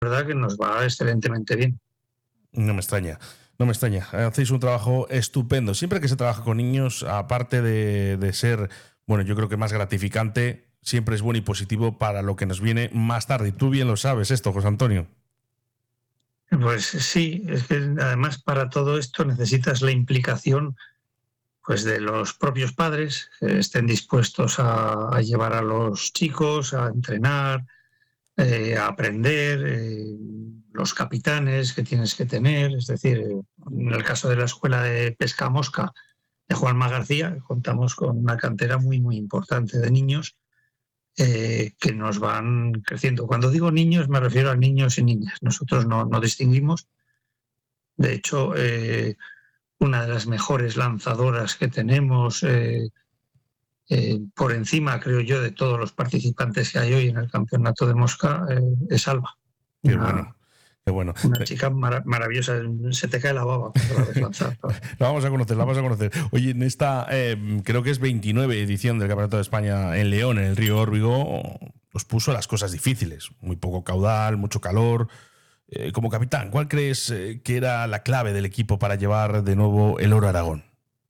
verdad que nos va excelentemente bien. No me extraña, no me extraña. Hacéis un trabajo estupendo. Siempre que se trabaja con niños, aparte de ser, bueno, yo creo que más gratificante, siempre es bueno y positivo para lo que nos viene más tarde. Y tú bien lo sabes esto, José Antonio. Pues sí, es que además para todo esto necesitas la implicación pues de los propios padres, que estén dispuestos a llevar a los chicos a entrenar, a aprender, los capitanes que tienes que tener, es decir, en el caso de la escuela de pesca mosca de Juanma García, contamos con una cantera muy importante de niños que nos van creciendo. Cuando digo niños me refiero a niños y niñas, nosotros no distinguimos. De hecho, una de las mejores lanzadoras que tenemos, por encima, creo yo, de todos los participantes que hay hoy en el campeonato de mosca, es Alba. Qué bueno. Qué bueno. Una chica maravillosa, se te cae la baba cuando la ves lanzar. La vamos a conocer, la vamos a conocer. Oye, en esta, creo que es 29 edición del Campeonato de España en León, en el río Órbigo, os puso las cosas difíciles. Muy poco caudal, mucho calor. Como capitán, ¿cuál crees que era la clave del equipo para llevar de nuevo el oro a Aragón?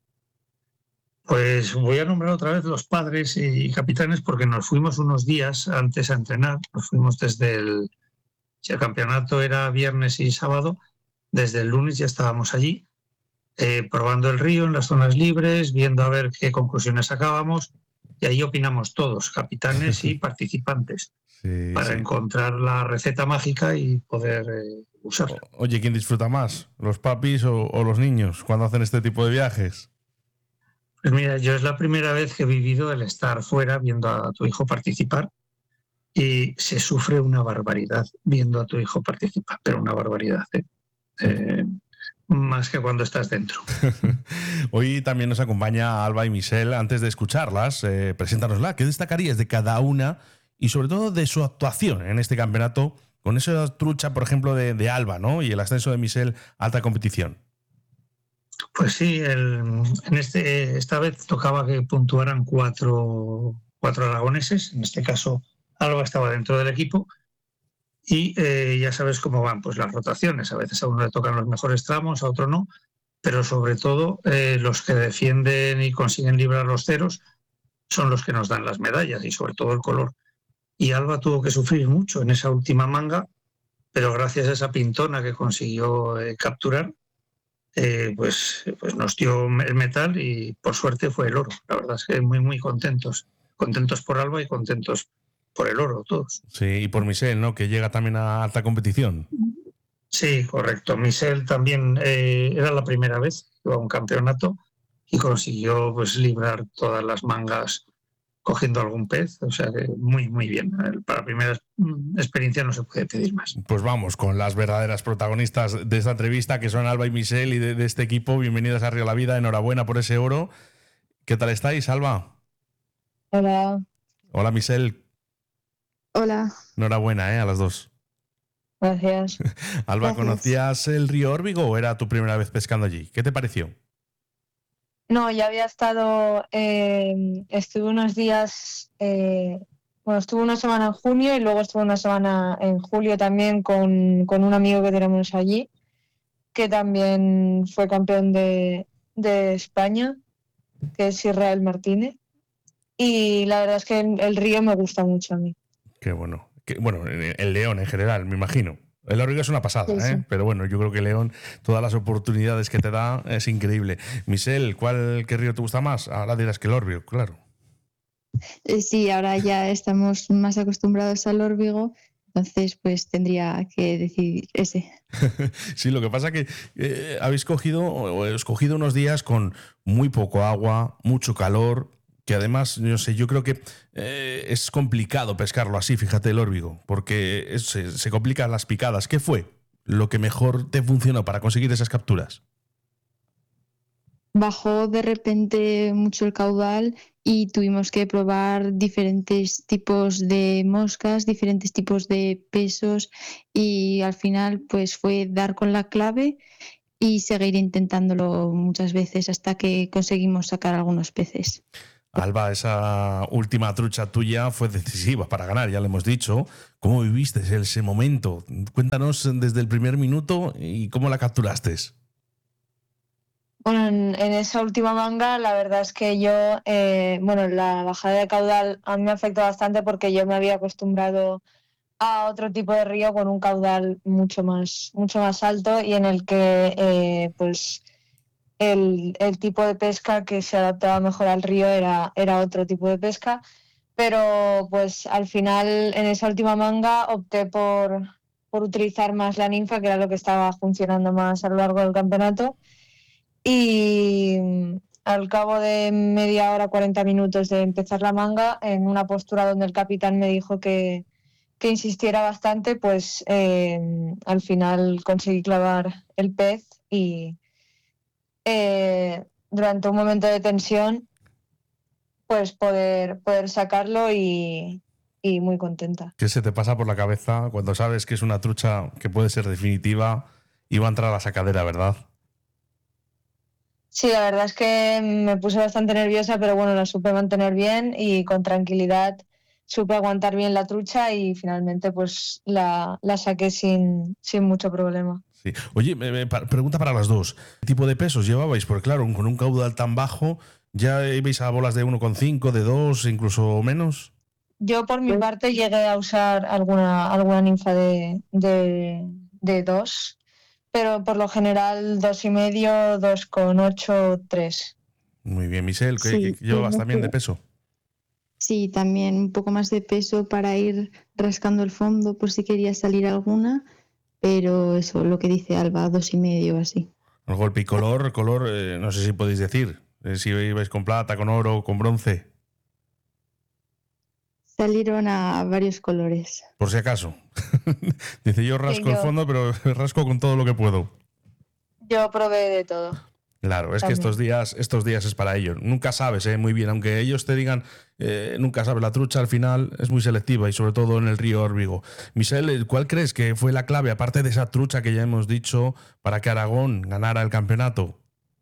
Pues voy a nombrar otra vez los padres y capitanes porque nos fuimos unos días antes a entrenar. Nos fuimos desde si el campeonato era viernes y sábado, desde el lunes ya estábamos allí, probando el río en las zonas libres, viendo a ver qué conclusiones sacábamos, y ahí opinamos todos, capitanes y participantes, para encontrar la receta mágica y poder usarla. Oye, ¿quién disfruta más? ¿Los papis o los niños cuando hacen este tipo de viajes? Pues mira, yo es la primera vez que he vivido el estar fuera viendo a tu hijo participar, y se sufre una barbaridad viendo a tu hijo participar, pero una barbaridad, más que cuando estás dentro. Hoy también nos acompaña Alba y Michelle. Antes de escucharlas, preséntanosla. ¿Qué destacarías de cada una y sobre todo de su actuación en este campeonato con esa trucha, por ejemplo, de Alba, ¿no? Y el ascenso de Michelle a alta competición? Pues sí, esta vez tocaba que puntuaran cuatro aragoneses. En este caso, Alba estaba dentro del equipo. Y ya sabes cómo van pues las rotaciones. A veces a uno le tocan los mejores tramos, a otro no. Pero sobre todo, los que defienden y consiguen librar los ceros son los que nos dan las medallas y sobre todo el color. Y Alba tuvo que sufrir mucho en esa última manga, pero gracias a esa pintona que consiguió capturar, pues nos dio el metal y por suerte fue el oro. La verdad es que muy contentos por Alba y contentos por el oro todos. Sí, y por Michelle, ¿no? Que llega también a alta competición. Sí, correcto. Michelle también era la primera vez que iba a un campeonato y consiguió pues librar todas las mangas cogiendo algún pez, o sea que muy bien. Para primera experiencia no se puede pedir más. Pues vamos con las verdaderas protagonistas de esta entrevista, que son Alba y Michelle y de este equipo. Bienvenidas a Río La Vida, enhorabuena por ese oro. ¿Qué tal estáis, Alba? Hola. Hola, Michelle. Hola. Enhorabuena, a las dos. Gracias. Alba, Gracias. ¿conocías el río Órbigo o era tu primera vez pescando allí? ¿Qué te pareció? No, ya había estado, estuve unos días, estuve una semana en junio y luego estuve una semana en julio también con un amigo que tenemos allí, que también fue campeón de España, que es Israel Martínez. Y la verdad es que el río me gusta mucho a mí. Qué bueno. Bueno, el León en general, me imagino. El Órbigo es una pasada, sí. Pero bueno, yo creo que León, todas las oportunidades que te da, es increíble. Michelle, ¿qué río te gusta más? Ahora dirás que el Órbigo, claro. Sí, ahora ya estamos más acostumbrados al Órbigo, entonces pues tendría que decidir ese. Sí, lo que pasa que habéis escogido unos días con muy poco agua, mucho calor, que además, no sé, yo creo que es complicado pescarlo así, fíjate, el Órbigo, porque se complican las picadas. ¿Qué fue lo que mejor te funcionó para conseguir esas capturas? Bajó de repente mucho el caudal y tuvimos que probar diferentes tipos de moscas, diferentes tipos de pesos y al final pues fue dar con la clave y seguir intentándolo muchas veces hasta que conseguimos sacar algunos peces. Alba, esa última trucha tuya fue decisiva para ganar, ya lo hemos dicho. ¿Cómo viviste ese momento? Cuéntanos desde el primer minuto y cómo la capturaste. Bueno, en esa última manga, la verdad es que yo, la bajada de caudal a mí me afectó bastante porque yo me había acostumbrado a otro tipo de río con un caudal mucho más alto y en el que el tipo de pesca que se adaptaba mejor al río era otro tipo de pesca. Pero pues al final en esa última manga opté por utilizar más la ninfa, que era lo que estaba funcionando más a lo largo del campeonato. Y al cabo de media hora, 40 minutos de empezar la manga, en una postura donde el capitán me dijo que insistiera bastante, pues al final conseguí clavar el pez y durante un momento de tensión pues poder sacarlo y muy contenta. ¿Qué se te pasa por la cabeza cuando sabes que es una trucha que puede ser definitiva y va a entrar a la sacadera, verdad? Sí, la verdad es que me puse bastante nerviosa, pero bueno, la supe mantener bien y con tranquilidad supe aguantar bien la trucha y finalmente pues la saqué sin mucho problema. Sí. Oye, pregunta para las dos. ¿Qué tipo de pesos llevabais? Porque claro, con un caudal tan bajo, ¿ya ibais a bolas de 1,5, de 2, incluso menos? Yo por mi parte llegué a usar alguna ninfa de 2, pero por lo general 2,5, 2,8, 3. Muy bien, Michelle, ¿qué Sí, llevabas también de peso? Sí, también un poco más de peso para ir rascando el fondo por si quería salir alguna, pero eso, lo que dice Alba, 2,5 así. El golpe y color, no sé si podéis decir, si ibais con plata, con oro, con bronce. Salieron a varios colores. Por si acaso. Dice, yo rasco el fondo, pero rasco con todo lo que puedo. Yo probé de todo. Claro, es También. que estos días es para ellos. Nunca sabes, muy bien, aunque ellos te digan, nunca sabes, la trucha al final es muy selectiva y sobre todo en el río Órbigo. Michelle, ¿cuál crees que fue la clave, aparte de esa trucha que ya hemos dicho, para que Aragón ganara el campeonato?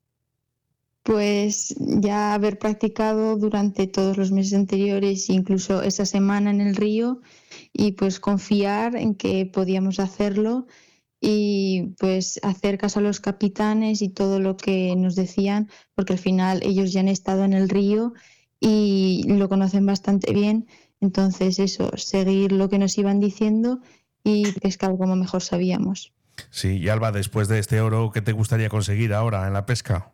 Pues ya haber practicado durante todos los meses anteriores, incluso esa semana en el río, y pues confiar en que podíamos hacerlo y pues hacer caso a los capitanes y todo lo que nos decían, porque al final ellos ya han estado en el río y lo conocen bastante bien. Entonces eso, seguir lo que nos iban diciendo y pescar como mejor sabíamos. Sí, y Alba, después de este oro, ¿qué te gustaría conseguir ahora en la pesca?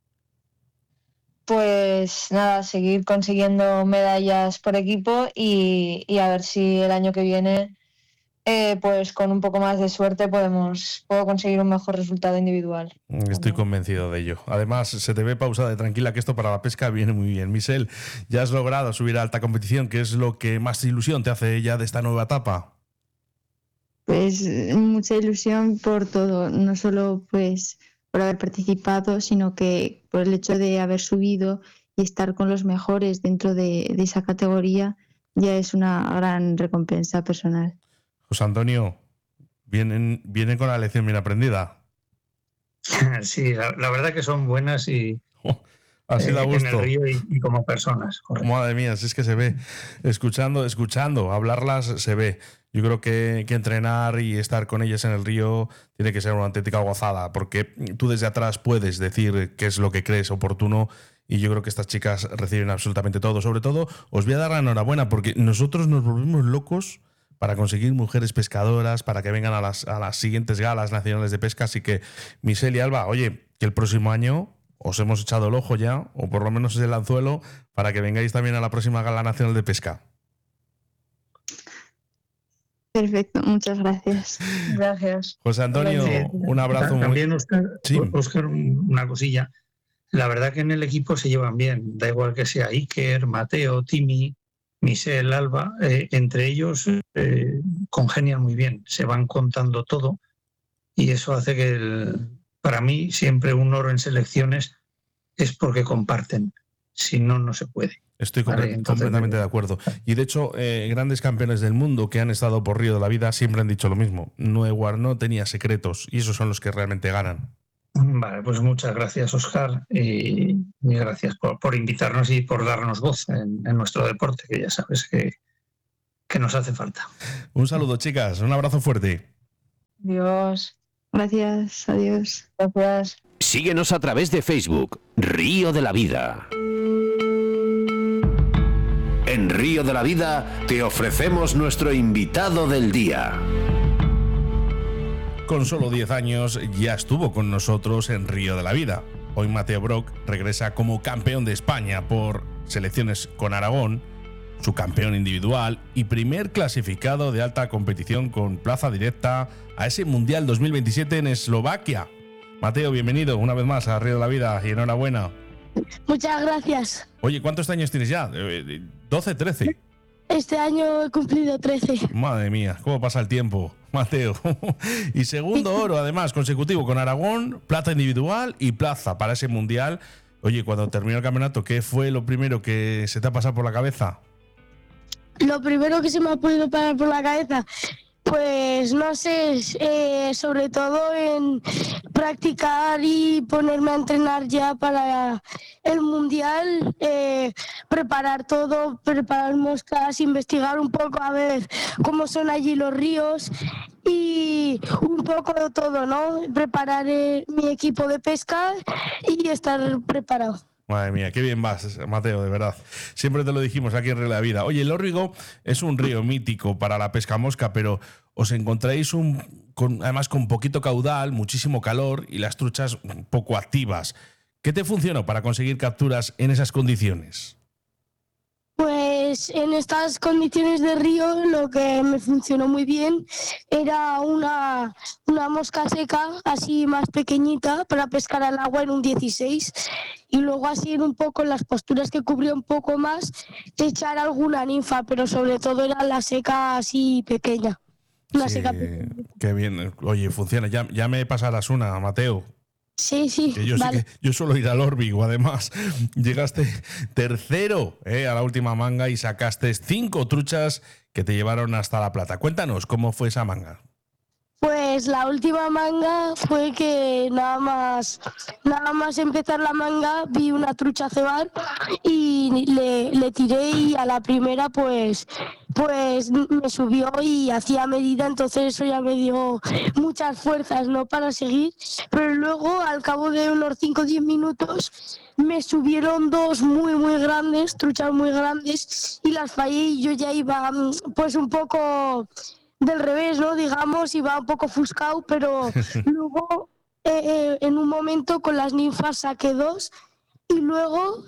Pues nada, seguir consiguiendo medallas por equipo y a ver si el año que viene, pues con un poco más de suerte puedo conseguir un mejor resultado individual. Estoy convencido de ello. Además, se te ve pausada y tranquila, que esto para la pesca viene muy bien. Michelle, ya has logrado subir a alta competición. ¿Qué es lo que más ilusión te hace ya de esta nueva etapa? Pues mucha ilusión por todo, no solo pues por haber participado, sino que por el hecho de haber subido y estar con los mejores dentro de esa categoría ya es una gran recompensa personal. José Antonio, vienen con la lección bien aprendida. Sí, la verdad que son buenas y así da gusto. en el río y como personas. Correcto. Madre mía, si es que se ve. Escuchando, hablarlas se ve. Yo creo que entrenar y estar con ellas en el río tiene que ser una auténtica gozada, porque tú desde atrás puedes decir qué es lo que crees oportuno y yo creo que estas chicas reciben absolutamente todo. Sobre todo, os voy a dar la enhorabuena porque nosotros nos volvemos locos para conseguir mujeres pescadoras, para que vengan a las siguientes galas nacionales de pesca. Así que, Michelle y Alba, oye, que el próximo año os hemos echado el ojo ya, o por lo menos el anzuelo, para que vengáis también a la próxima Gala Nacional de Pesca. Perfecto, muchas gracias. Gracias. José Antonio, un abrazo. También, Sí. Óscar, una cosilla. La verdad que en el equipo se llevan bien, da igual que sea Iker, Mateo, Timi, Michelle, Alba, entre ellos congenian muy bien, se van contando todo y eso hace que para mí siempre un oro en selecciones es porque comparten, si no, no se puede. Estoy completamente de acuerdo. Y de hecho, grandes campeones del mundo que han estado por Río de la Vida siempre han dicho lo mismo. Neuguard no tenía secretos y esos son los que realmente ganan. Vale, pues muchas gracias, Óscar, y y gracias por invitarnos y por darnos voz en nuestro deporte, que ya sabes que nos hace falta. Un saludo, chicas, un abrazo fuerte. Dios. Gracias, adiós. Gracias. Síguenos a través de Facebook, Río de la Vida. En Río de la Vida te ofrecemos nuestro invitado del día. Con solo 10 años ya estuvo con nosotros en Río de la Vida. Hoy Mateo Brock regresa como campeón de España por selecciones con Aragón, su campeón individual y primer clasificado de alta competición con plaza directa a ese Mundial 2027 en Eslovaquia. Mateo, bienvenido una vez más a Río de la Vida y enhorabuena. Muchas gracias. Oye, ¿cuántos años tienes ya? ¿12, 13? Este año he cumplido 13. Madre mía, cómo pasa el tiempo, Mateo. Y segundo oro, además, consecutivo con Aragón, plata individual y plaza para ese Mundial. Oye, cuando terminó el campeonato, ¿qué fue lo primero que se te ha pasado por la cabeza? Lo primero que se me ha podido parar por la cabeza, pues no sé, sobre todo en practicar y ponerme a entrenar ya para el Mundial, preparar todo, preparar moscas, investigar un poco a ver cómo son allí los ríos y un poco de todo, ¿no? Preparar mi equipo de pesca y estar preparado. Madre mía, qué bien vas, Mateo, de verdad. Siempre te lo dijimos aquí en Río de la Vida. Oye, el Órbigo es un río mítico para la pesca mosca, pero os encontráis además con poquito caudal, muchísimo calor y las truchas poco activas. ¿Qué te funcionó para conseguir capturas en esas condiciones? Pues en estas condiciones de río lo que me funcionó muy bien era una mosca seca, así más pequeñita, para pescar al agua en un 16 y luego así en un poco en las posturas que cubría un poco más, echar alguna ninfa, pero sobre todo era la seca así pequeña. Una Sí, seca pequeña. qué bien. Oye, funciona. Ya me pasarás una, Mateo. Sí, Que yo, vale. yo suelo ir al Órbigo, además. Llegaste tercero a la última manga y sacaste 5 truchas que te llevaron hasta la plata. Cuéntanos cómo fue esa manga. Pues la última manga fue que nada más empezar la manga vi una trucha cebar y le tiré y a la primera pues me subió y hacía medida, entonces eso ya me dio muchas fuerzas, ¿no?, para seguir, pero luego al cabo de unos 5 o 10 minutos me subieron 2 muy grandes, truchas muy grandes y las fallé y yo ya iba pues un poco del revés, ¿no?, digamos, iba un poco ofuscado, pero luego en un momento con las ninfas saqué 2 y luego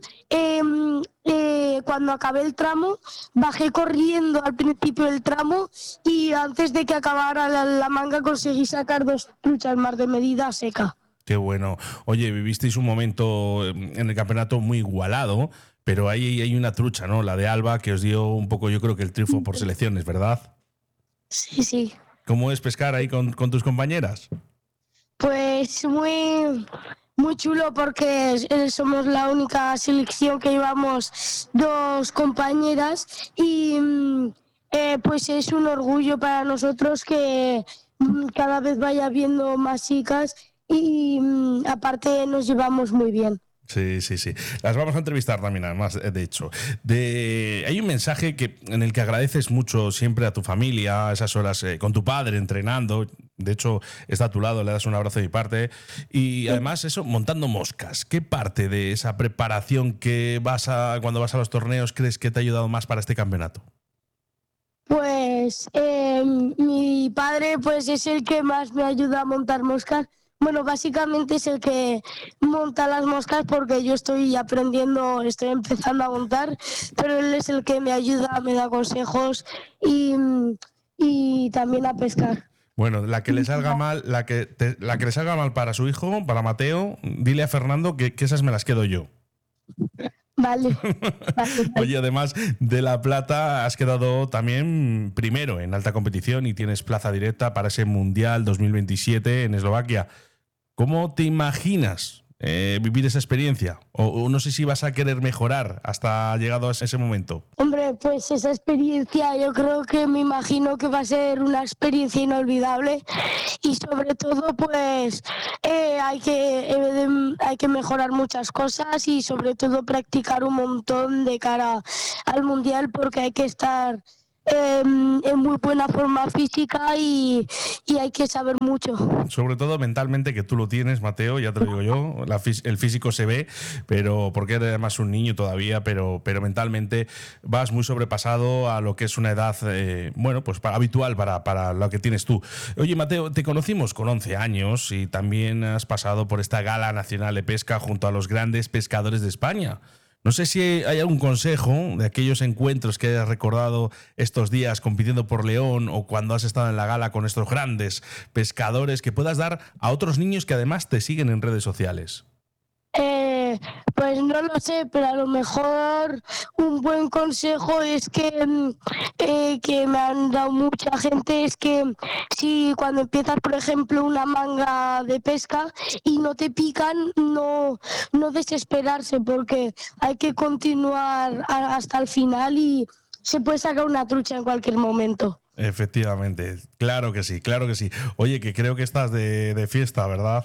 cuando acabé el tramo bajé corriendo al principio del tramo y antes de que acabara la manga conseguí sacar 2 truchas más de medida seca. Qué bueno. Oye, vivisteis un momento en el campeonato muy igualado, pero ahí hay una trucha, ¿no? La de Alba, que os dio un poco, yo creo que el triunfo por selecciones, ¿verdad? Sí. ¿Cómo es pescar ahí con tus compañeras? Pues muy chulo porque somos la única selección que llevamos 2 compañeras y pues es un orgullo para nosotros que cada vez vaya habiendo más chicas y aparte nos llevamos muy bien. Sí. Las vamos a entrevistar también, además, de hecho. Hay un mensaje en el que agradeces mucho siempre a tu familia, a esas horas con tu padre entrenando. De hecho, está a tu lado, le das un abrazo de mi parte. Y además, eso, montando moscas. ¿Qué parte de esa preparación que cuando vas a los torneos crees que te ha ayudado más para este campeonato? Pues mi padre pues es el que más me ayuda a montar moscas. Bueno, básicamente es el que monta las moscas porque yo estoy aprendiendo, estoy empezando a montar, pero él es el que me ayuda, me da consejos y también a pescar. Bueno, la que le salga mal, la que le salga mal para su hijo, para Mateo, dile a Fernando que esas me las quedo yo. Vale. Oye, además de la plata, has quedado también primero en alta competición y tienes plaza directa para ese Mundial 2027 en Eslovaquia. ¿Cómo te imaginas vivir esa experiencia? O no sé si vas a querer mejorar hasta llegado a ese momento. Hombre, pues esa experiencia yo creo que me imagino que va a ser una experiencia inolvidable y sobre todo pues hay que mejorar muchas cosas y sobre todo practicar un montón de cara al Mundial porque hay que estar en muy buena forma física y hay que saber mucho. Sobre todo mentalmente, que tú lo tienes, Mateo, ya te lo digo yo, el físico se ve, pero porque eres además un niño todavía, pero mentalmente vas muy sobrepasado a lo que es una edad, pues habitual para lo que tienes tú. Oye, Mateo, te conocimos con 11 años y también has pasado por esta Gala Nacional de Pesca junto a los grandes pescadores de España. No sé si hay algún consejo de aquellos encuentros que hayas recordado estos días compitiendo por León o cuando has estado en la gala con estos grandes pescadores que puedas dar a otros niños que además te siguen en redes sociales. Pues no lo sé, pero a lo mejor un buen consejo es que me han dado mucha gente, es que si cuando empiezas, por ejemplo, una manga de pesca y no te pican, no desesperarse, porque hay que continuar hasta el final y se puede sacar una trucha en cualquier momento. Efectivamente, claro que sí, claro que sí. Oye, que creo que estás de fiesta, ¿verdad?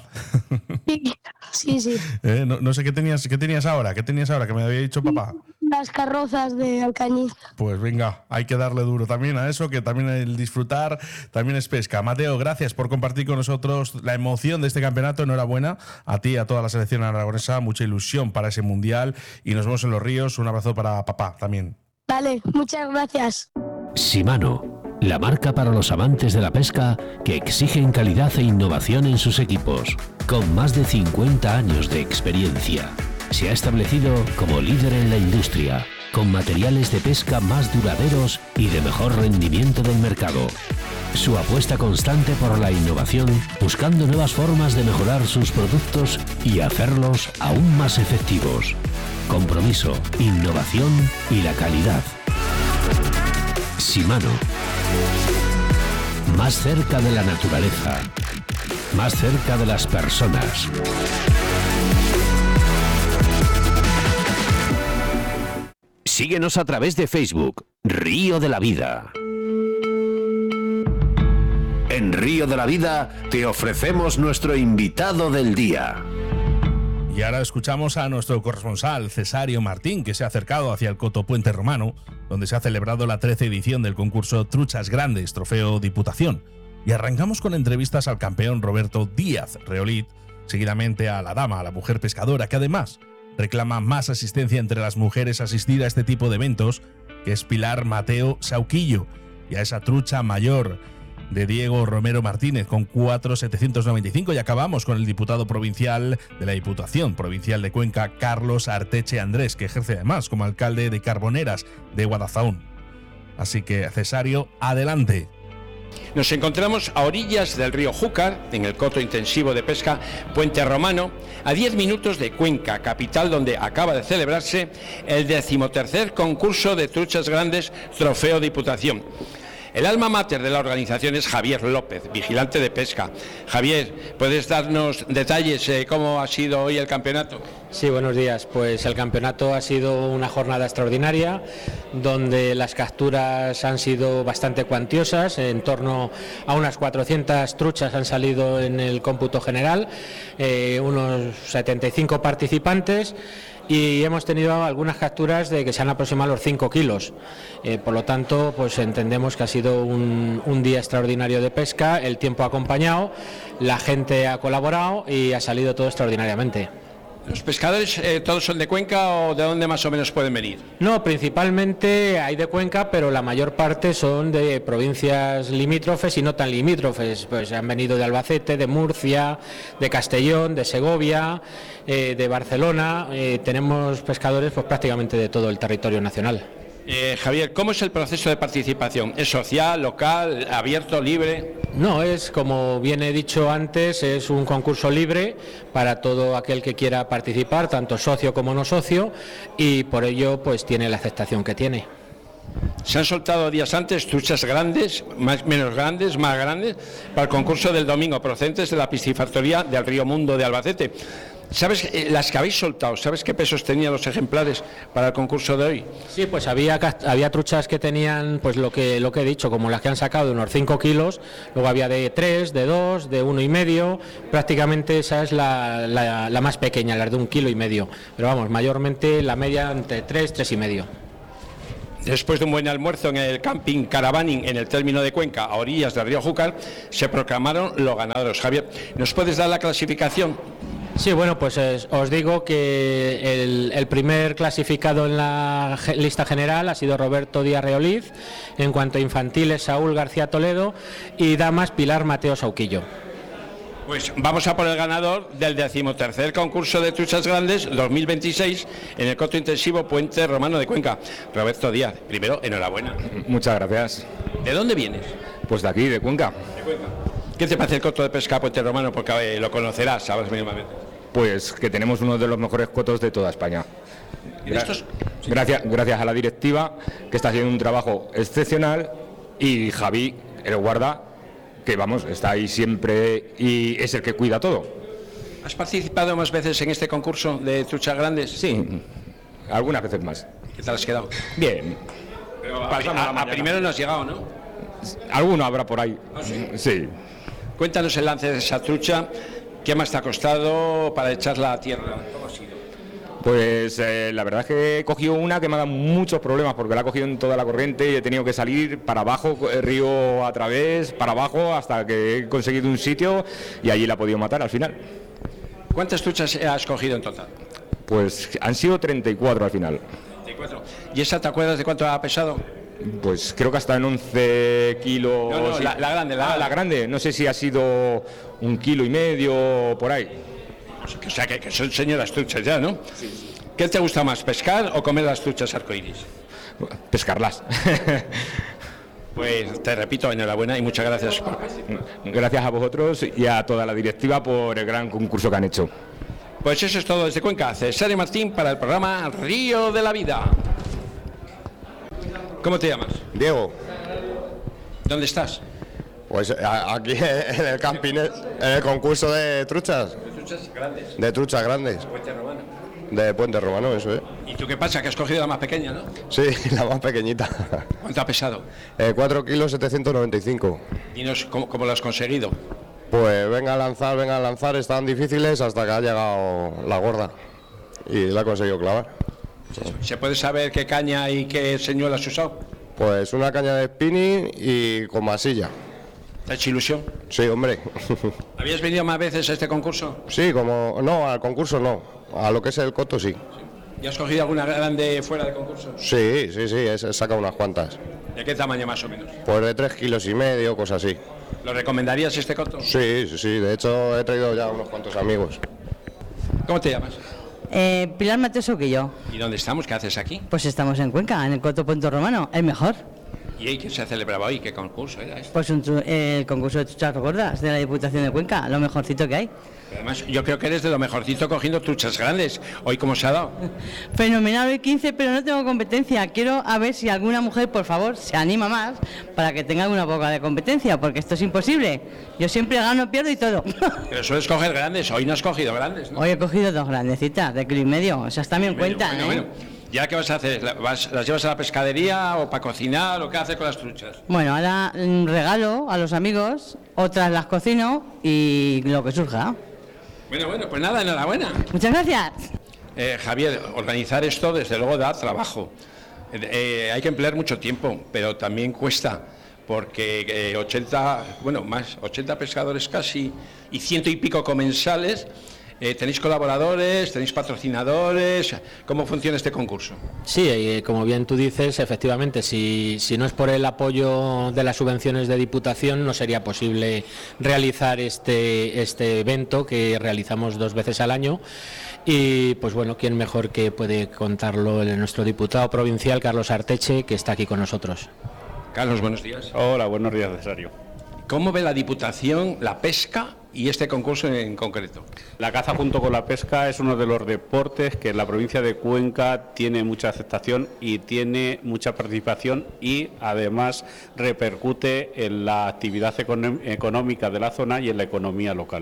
Sí. No sé qué tenías ahora, que me había dicho papá. Las carrozas de Alcañiz. Pues venga, hay que darle duro también a eso, que también el disfrutar también es pesca. Mateo, gracias por compartir con nosotros la emoción de este campeonato. Enhorabuena a ti y a toda la selección aragonesa, mucha ilusión para ese mundial y nos vemos en los ríos. Un abrazo para papá también. Vale, muchas gracias. Shimano, la marca para los amantes de la pesca que exigen calidad e innovación en sus equipos. Con más de 50 años de experiencia, se ha establecido como líder en la industria, con materiales de pesca más duraderos y de mejor rendimiento del mercado. Su apuesta constante por la innovación, buscando nuevas formas de mejorar sus productos y hacerlos aún más efectivos. Compromiso, innovación y la calidad. Shimano. Más cerca de la naturaleza. Más cerca de las personas. Síguenos a través de Facebook, Río de la Vida. En Río de la Vida te ofrecemos nuestro invitado del día. Y ahora escuchamos a nuestro corresponsal, Cesario Martín, que se ha acercado hacia el Coto Puente Romano, donde se ha celebrado la 13ª edición del concurso Truchas Grandes, Trofeo Diputación. Y arrancamos con entrevistas al campeón Roberto Díaz Reolit, seguidamente a la dama, a la mujer pescadora, que además reclama más asistencia entre las mujeres a asistir a este tipo de eventos, que es Pilar Mateo Sauquillo, y a esa trucha mayor de Diego Romero Martínez con 4.795, y acabamos con el diputado provincial de la Diputación Provincial de Cuenca, Carlos Arteche Andrés, que ejerce además como alcalde de Carboneras de Guadalzaún. Así que, Cesario, adelante. Nos encontramos a orillas del río Júcar, en el coto intensivo de pesca Puente Romano, a 10 minutos de Cuenca, capital donde acaba de celebrarse el 13º concurso de truchas grandes Trofeo Diputación. El alma mater de la organización es Javier López, vigilante de pesca. Javier, ¿puedes darnos detalles cómo ha sido hoy el campeonato? Sí, buenos días. Pues el campeonato ha sido una jornada extraordinaria, donde las capturas han sido bastante cuantiosas, en torno a unas 400 truchas han salido en el cómputo general, unos 75 participantes. Y hemos tenido algunas capturas de que se han aproximado a los 5 kilos. Por lo tanto, pues entendemos que ha sido un día extraordinario de pesca, el tiempo ha acompañado, la gente ha colaborado y ha salido todo extraordinariamente. ¿Los pescadores todos son de Cuenca o de dónde más o menos pueden venir? No, principalmente hay de Cuenca, pero la mayor parte son de provincias limítrofes y no tan limítrofes. Pues han venido de Albacete, de Murcia, de Castellón, de Segovia, de Barcelona. Tenemos pescadores pues prácticamente de todo el territorio nacional. Javier, ¿cómo es el proceso de participación? ¿Es social, local, abierto, libre? No, es como bien he dicho antes, es un concurso libre para todo aquel que quiera participar, tanto socio como no socio, y por ello pues tiene la aceptación que tiene. Se han soltado días antes truchas grandes, menos grandes, más grandes, para el concurso del domingo, procedentes de la piscifactoría del Río Mundo de Albacete. ¿Sabes las que habéis soltado? ¿Sabes qué pesos tenían los ejemplares para el concurso de hoy? Sí, pues había truchas que tenían, pues lo que he dicho, como las que han sacado de unos 5 kilos, luego había de 3, de 2, de 1,5, prácticamente esa es la más pequeña, la de 1,5 kilos, pero vamos, mayormente la media entre 3, 3,5. Después de un buen almuerzo en el camping Caravaning en el término de Cuenca, a orillas del río Júcar, se proclamaron los ganadores. Javier, ¿nos puedes dar la clasificación? Sí, bueno, pues os digo que el primer clasificado en la lista general ha sido Roberto Díaz Reoliz, en cuanto a infantiles Saúl García Toledo y damas Pilar Mateo Sauquillo. Pues vamos a por el ganador del 13º concurso de truchas grandes 2026 en el coto intensivo Puente Romano de Cuenca. Roberto Díaz, primero, enhorabuena. Muchas gracias. ¿De dónde vienes? Pues de aquí, de Cuenca. De Cuenca. ¿Qué te parece el coto de pesca Puente Romano? Porque lo conocerás, sabes mínimamente. Pues que tenemos uno de los mejores cotos de toda España. Gracias a la directiva, que está haciendo un trabajo excepcional, y Javi, el guarda, que vamos, está ahí siempre y es el que cuida todo. ¿Has participado más veces en este concurso de truchas grandes? Sí, algunas veces más. ¿Qué tal has quedado? Bien. Pero a primero no has llegado, ¿no? Alguno habrá por ahí. ¿Ah, sí? Sí. Cuéntanos el lance de esa trucha. ¿Qué más te ha costado para echarla a tierra? ¿Cómo ha sido? Pues la verdad es que he cogido una que me ha dado muchos problemas, porque la he cogido en toda la corriente y he tenido que salir para abajo, el río a través, para abajo, hasta que he conseguido un sitio y allí la he podido matar al final. ¿Cuántas truchas has cogido en total? Pues han sido 34 al final. 34. ¿Y esa te acuerdas de cuánto ha pesado? Pues creo que hasta en 11 kilos. No, la grande. La grande, no sé si ha sido 1,5 kilos por ahí. O sea, que son señoras truchas ya, ¿no? Sí. ¿Qué te gusta más, pescar o comer las truchas arcoíris? Pescarlas. Pues te repito, enhorabuena y muchas gracias. Gracias a vosotros y a toda la directiva por el gran concurso que han hecho. Pues eso es todo desde Cuenca. César Martín para el programa Río de la Vida. ¿Cómo te llamas? Diego. ¿Dónde estás? Pues aquí en el camping, en el concurso de truchas. ¿De truchas grandes? De truchas grandes. ¿De Puente Romano? De Puente Romano, eso es. ¿Y tú qué pasa? Que has cogido la más pequeña, ¿no? Sí, la más pequeñita. ¿Cuánto ha pesado? 4 kilos 795. Dinos cómo lo has conseguido. Pues venga a lanzar, estaban difíciles hasta que ha llegado la gorda. Y la he conseguido clavar. ¿Se puede saber qué caña y qué señuelo has usado? Pues una caña de spinning y con masilla. ¿Te ha hecho ilusión? Sí, hombre. ¿Habías venido más veces a este concurso? Sí, no, al concurso no. A lo que es el coto sí. ¿Y has cogido alguna grande fuera de concurso? Sí, he sacado unas cuantas. ¿De qué tamaño más o menos? Pues de 3,5 kilos, cosas así. ¿Lo recomendarías este coto? Sí, de hecho he traído ya unos cuantos amigos. ¿Cómo te llamas? Pilar Mateo Sauquillo. ¿Y dónde estamos? ¿Qué haces aquí? Pues estamos en Cuenca, en el Coto Puente Romano, el mejor. ¿Y qué se celebraba hoy? ¿Qué concurso era este? Pues el concurso de truchas gordas de la Diputación de Cuenca, lo mejorcito que hay. Además, yo creo que eres de lo mejorcito cogiendo truchas grandes. ¿Hoy cómo se ha dado? Fenomenal, hoy 15, pero no tengo competencia. Quiero a ver si alguna mujer, por favor, se anima más para que tenga una poca de competencia, porque esto es imposible. Yo siempre gano, pierdo y todo. Pero sueles coger grandes, hoy no has cogido grandes, ¿no? Hoy he cogido 2 grandecitas, de 1,5 kilos, o sea, también cuentan, bueno. ¿Y ahora qué vas a hacer? ¿Las llevas a la pescadería o para cocinar o qué haces con las truchas? Bueno, ahora regalo a los amigos, otras las cocino y lo que surja. Bueno, pues nada, enhorabuena. Muchas gracias. Javier, organizar esto desde luego da trabajo. Hay que emplear mucho tiempo, pero también cuesta, porque 80 pescadores casi y 100 y pico comensales. ¿Tenéis colaboradores? ¿Tenéis patrocinadores? ¿Cómo funciona este concurso? Sí, como bien tú dices, efectivamente, si no es por el apoyo de las subvenciones de Diputación, no sería posible realizar este evento que realizamos 2 veces al año. Y pues bueno, ¿quién mejor que puede contarlo nuestro diputado provincial, Carlos Arteche, que está aquí con nosotros? Carlos, buenos días. Hola, buenos días, Cesario. ¿Cómo ve la Diputación la pesca y este concurso en concreto? La caza junto con la pesca es uno de los deportes que en la provincia de Cuenca tiene mucha aceptación y tiene mucha participación y además repercute en la actividad económica de la zona y en la economía local.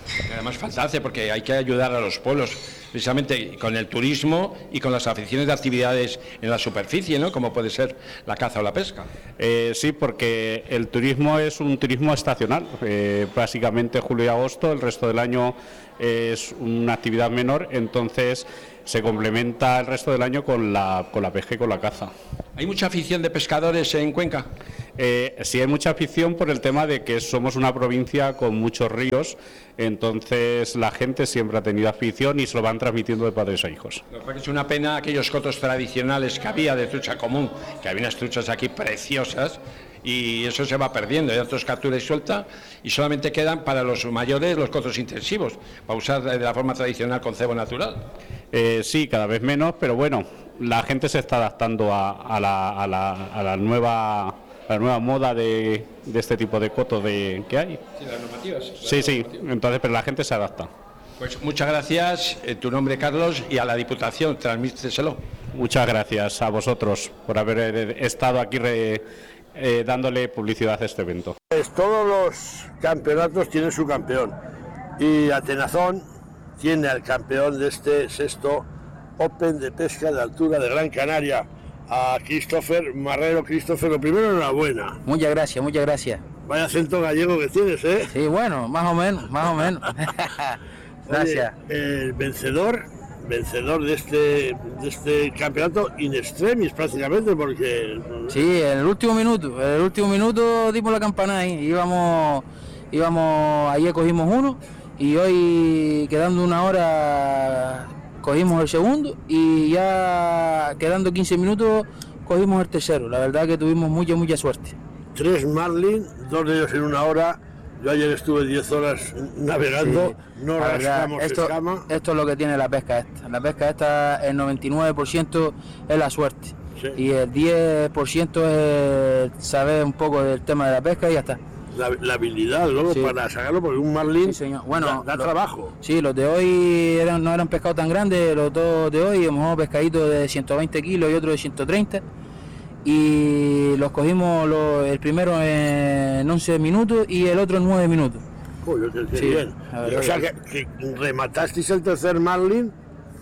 Además falta hace, porque hay que ayudar a los pueblos, precisamente con el turismo y con las aficiones de actividades en la superficie, ¿no? Como puede ser la caza o la pesca. Sí, porque el turismo es un turismo estacional, básicamente julio y agosto, el resto del año es una actividad menor, entonces se complementa el resto del año con la pesca y con la caza. ¿Hay mucha afición de pescadores en Cuenca? Sí, hay mucha afición por el tema de que somos una provincia con muchos ríos, entonces la gente siempre ha tenido afición y se lo van transmitiendo de padres a hijos. Lo que es una pena aquellos cotos tradicionales que había de trucha común, que había unas truchas aquí preciosas, y eso se va perdiendo, hay otros captura y suelta, y solamente quedan para los mayores los cotos intensivos, para usar de la forma tradicional con cebo natural. Sí, cada vez menos, pero bueno, la gente se está adaptando a la nueva moda de este tipo de coto que hay. Sí, las normativas. Sí, entonces, pero la gente se adapta. Pues muchas gracias, tu nombre Carlos, y a la Diputación, transmíteselo. Muchas gracias a vosotros por haber estado aquí dándole publicidad a este evento. Pues todos los campeonatos tienen su campeón y Atenazón tiene al campeón de este sexto Open de pesca de altura de Gran Canaria, a Christopher Marrero. Christopher, lo primero, enhorabuena. Muchas gracias. Vaya acento gallego que tienes, ¿eh? Sí, bueno, más o menos. Gracias. Oye, el vencedor de este campeonato in extremis prácticamente, porque... Sí, en el último minuto dimos la campanada y íbamos, ayer cogimos uno y hoy quedando una hora cogimos el segundo y ya quedando 15 minutos cogimos el tercero. La verdad que tuvimos mucha suerte. 3 marlin, 2 de ellos en una hora. Yo ayer estuve 10 horas navegando, sí, no rascamos escama. Esto es lo que tiene la pesca esta. La pesca esta, el 99% es la suerte. Sí. Y el 10% es saber un poco del tema de la pesca y ya está. La habilidad luego, sí, para sacarlo, porque un marlin, sí, bueno, da trabajo. Sí, los de hoy no eran pescados tan grandes, los dos de hoy, hemos pescaditos de 120 kilos y otro de 130. Y los cogimos el primero en 11 minutos y el otro en 9 minutos. Uy, qué sí, bien. O sea que rematasteis el tercer marlin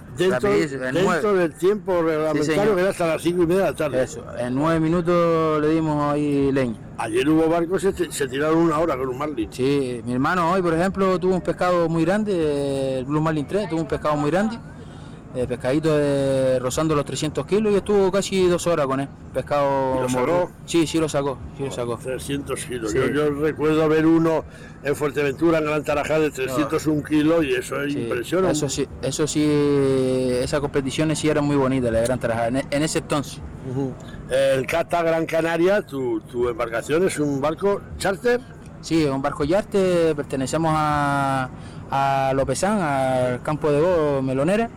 dentro del tiempo reglamentario, sí, que era hasta las 5:30 de la tarde. Eso, en 9 minutos le dimos ahí leña. Ayer hubo barcos que se tiraron una hora con un marlin. Sí, mi hermano hoy, por ejemplo, tuvo un pescado muy grande, el Blue Marlin 3, tuvo un pescado muy grande. Pescadito rozando los 300 kilos y estuvo casi 2 horas con él. Pescado. ¿Y lo sacó? Sí, lo sacó. 300 kilos. Sí. Yo recuerdo ver uno en Fuerteventura, en Gran Tarajá, de 301 kilos y eso es impresionante. Eso sí, esas competiciones sí eran muy bonitas, la de Gran Tarajá, en ese entonces. El Cata Gran Canaria, tu embarcación es un barco charter. Sí, un barco charter, pertenecemos a Lopezán, al campo de golf Melonera.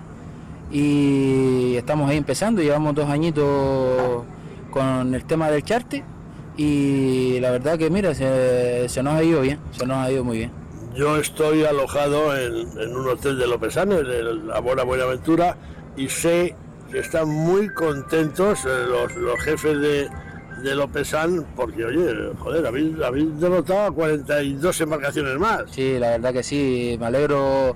Y estamos ahí empezando, llevamos 2 añitos con el tema del charter y la verdad que mira, se nos ha ido bien, se nos ha ido muy bien. Yo estoy alojado en un hotel de Lopezán, en la Buenaventura, y sé que están muy contentos los jefes de Lopezán porque, oye, joder, habéis derrotado a 42 embarcaciones más. Sí, la verdad que sí, me alegro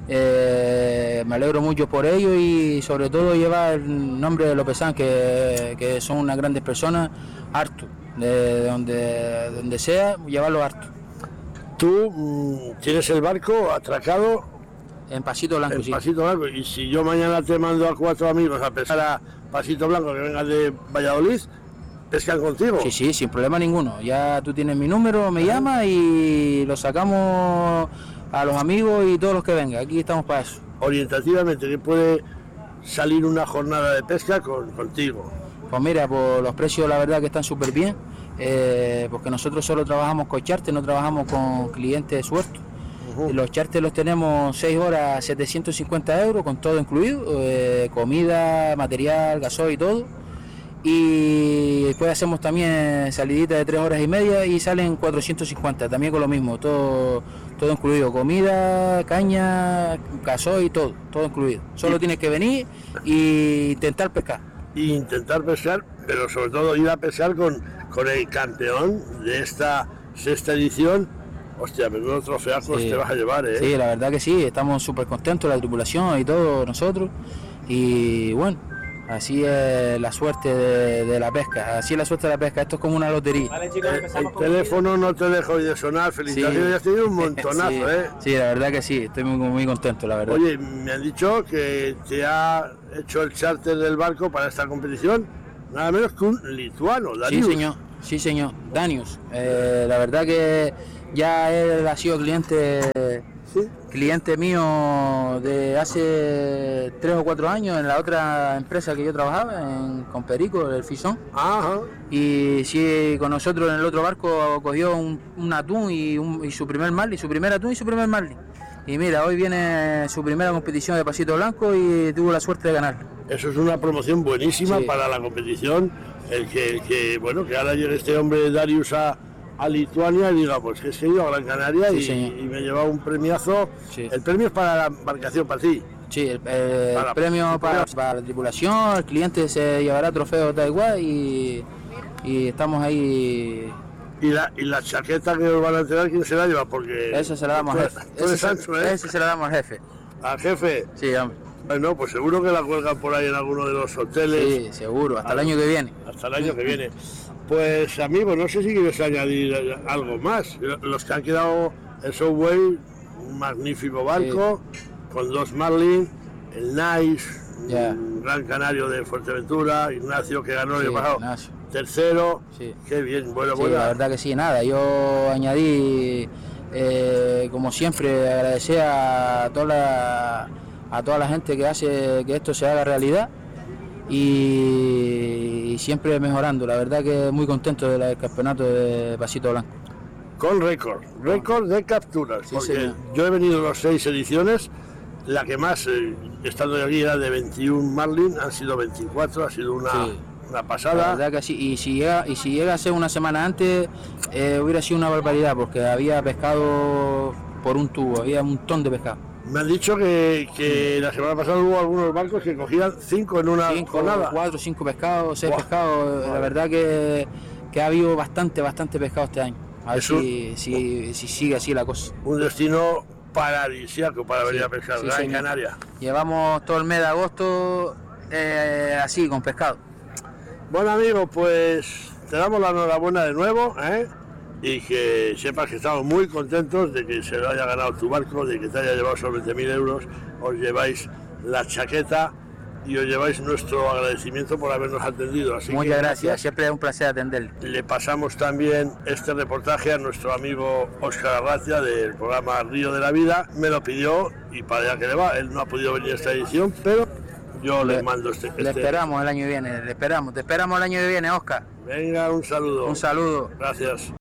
mucho por ello y sobre todo llevar el nombre de Lopezán, que son unas grandes personas, harto, de donde sea, llevarlo harto. Tú tienes el barco atracado en Pasito Blanco. En Pasito Blanco, y si yo mañana te mando a 4 amigos a pescar a Pasito Blanco que vengan de Valladolid, ¿pescan contigo? Sí, sin problema ninguno. Ya tú tienes mi número, me llamas y lo sacamos a los amigos y todos los que vengan. Aquí estamos para eso. Orientativamente, ¿qué puede salir una jornada de pesca contigo? Pues mira, por los precios la verdad que están súper bien, porque nosotros solo trabajamos con charter, no trabajamos con clientes de suelto. Los charters los tenemos 6 horas, 750 euros con todo incluido, comida, material, gasoil y todo. Y después hacemos también salidita de 3 horas y media y salen 450, también con lo mismo, todo incluido, comida, caña, gasoil, todo incluido. Solo tienes que venir e intentar pescar. Pero sobre todo ir a pescar con el campeón de esta sexta edición, hostia, menudo trofeazos te vas a llevar, ¿eh? Sí, la verdad que sí, estamos súper contentos, la tripulación y todo, nosotros. Y bueno, así es la suerte de la pesca, así es la suerte de la pesca, esto es como una lotería. Vale, chicos, el teléfono no te deja hoy de sonar, felicitaciones, ya has tenido un montonazo, sí, sí, la verdad que sí, estoy muy contento, la verdad. Oye, me han dicho que te ha hecho el charter del barco para esta competición, nada menos que un lituano, Danius. Sí, señor, Danius. La verdad que ya él ha sido cliente mío de hace 3 o 4 años en la otra empresa que yo trabajaba, con Perico, el Fisón. Ajá. Y sí, con nosotros en el otro barco cogió un atún y su primer marlin, su primer atún y su primer marlin. Y mira, hoy viene su primera competición de pasito blanco y tuvo la suerte de ganar. Eso es una promoción buenísima para la competición, el que ahora llegue este hombre Darius a Lituania y diga, pues que he ido a Gran Canaria y me he llevado un premiazo. Sí. El premio es para la embarcación, para ti. Sí, el premio para la tripulación, el cliente se llevará trofeo da igual y estamos ahí. ¿Y la chaqueta que os van a entregar, quién se la lleva? Porque esa se la damos al jefe. Ese se la damos al jefe. ¿Al jefe? Sí, hombre. Bueno, pues seguro que la cuelgan por ahí en alguno de los hoteles. Sí, seguro, hasta el año que viene. Hasta el año que viene. Pues amigos, no sé si quieres añadir algo más. Los que han quedado en Subway, un magnífico barco, con 2 marlin, el Nice, un Gran Canario de Fuerteventura, Ignacio que ganó el año pasado, tercero, qué bien, bueno. La verdad que sí, nada, yo añadí, como siempre, agradecer a toda la gente que hace que esto se haga realidad y siempre mejorando, la verdad que muy contento del campeonato de Pasito Blanco. Con récord de capturas, porque yo he venido a las 6 ediciones, la que más, estando aquí, era de 21 marlin, han sido 24, ha sido una pasada. La verdad que sí, y si llega a ser una semana antes, hubiera sido una barbaridad, porque había pescado por un tubo, había un montón de pescado. Me han dicho que la semana pasada hubo algunos barcos que cogían 5 en una jornada. 4 o 5 pescados, 6 pescados. La verdad que ha habido bastante pescado este año. A ver si sigue así la cosa. Un destino paradisíaco para venir a pescar, Gran Canaria. Llevamos todo el mes de agosto así, con pescado. Bueno, amigo, pues te damos la enhorabuena de nuevo, y que sepas que estamos muy contentos de que se lo haya ganado tu barco, de que te haya llevado sobre 20.000 euros, os lleváis la chaqueta y os lleváis nuestro agradecimiento por habernos atendido. Así muchas gracias, siempre es un placer atenderle. Le pasamos también este reportaje a nuestro amigo Óscar Arratia del programa Río de la Vida, me lo pidió y para allá que le va, él no ha podido venir a esta edición, pero yo le mando Le esperamos el año que viene, te esperamos el año que viene, Óscar. Venga, un saludo. Un saludo. Gracias.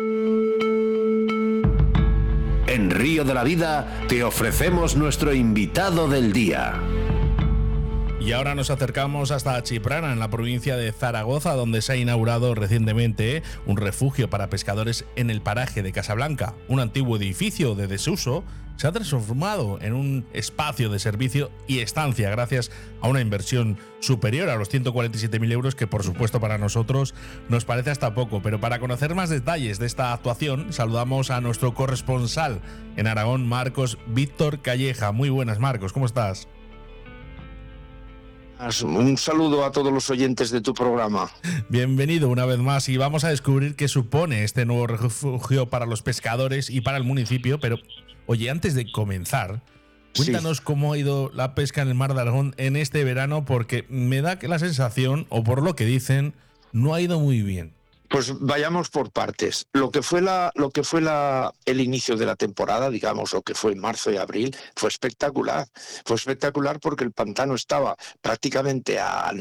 En Río de la Vida te ofrecemos nuestro invitado del día. Y ahora nos acercamos hasta Chiprana, en la provincia de Zaragoza, donde se ha inaugurado recientemente un refugio para pescadores en el paraje de Casablanca. Un antiguo edificio de desuso se ha transformado en un espacio de servicio y estancia gracias a una inversión superior a los 147.000 euros, que por supuesto para nosotros nos parece hasta poco. Pero para conocer más detalles de esta actuación, saludamos a nuestro corresponsal en Aragón, Marcos Víctor Calleja. Muy buenas, Marcos, ¿cómo estás? Un saludo a todos los oyentes de tu programa. Bienvenido una vez más, y vamos a descubrir qué supone este nuevo refugio para los pescadores y para el municipio. Pero, oye, antes de comenzar, cuéntanos cómo ha ido la pesca en el Mar de Aragón en este verano, porque me da que la sensación, o por lo que dicen, no ha ido muy bien. Pues vayamos por partes. Lo que fue el inicio de la temporada, digamos, lo que fue en marzo y abril, fue espectacular. Fue espectacular porque el pantano estaba prácticamente al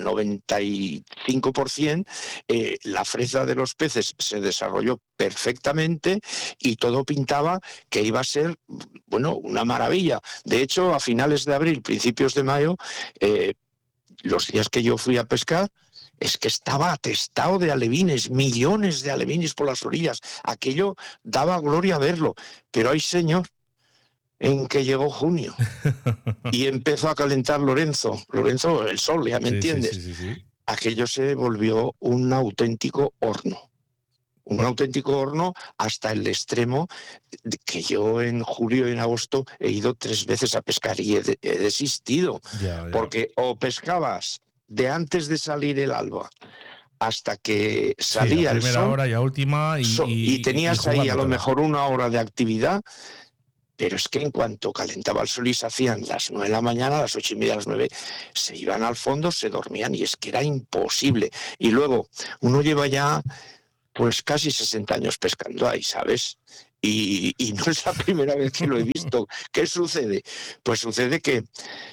95%, la fresa de los peces se desarrolló perfectamente y todo pintaba que iba a ser, bueno, una maravilla. De hecho, a finales de abril, principios de mayo, los días que yo fui a pescar, es que estaba atestado de alevines, millones de alevines por las orillas. Aquello daba gloria verlo. Pero ay, señor, en que llegó junio y empezó a calentar Lorenzo, el sol, ya me entiendes. Sí. Aquello se volvió un auténtico horno. un auténtico horno hasta el extremo que yo en julio y en agosto he ido 3 veces a pescar y he desistido. Ya. Porque o pescabas de antes de salir el alba hasta que salía a el primera sol hora y a última y tenías ahí a lo mejor 1 hora de actividad. Pero es que en cuanto calentaba el sol y se hacían las 9 de la mañana, a las 8:30, a las 9, se iban al fondo, se dormían y es que era imposible. Y luego uno lleva ya pues casi 60 años pescando ahí, ¿sabes? Y no es la primera vez que lo he visto. ¿Qué sucede? Pues sucede que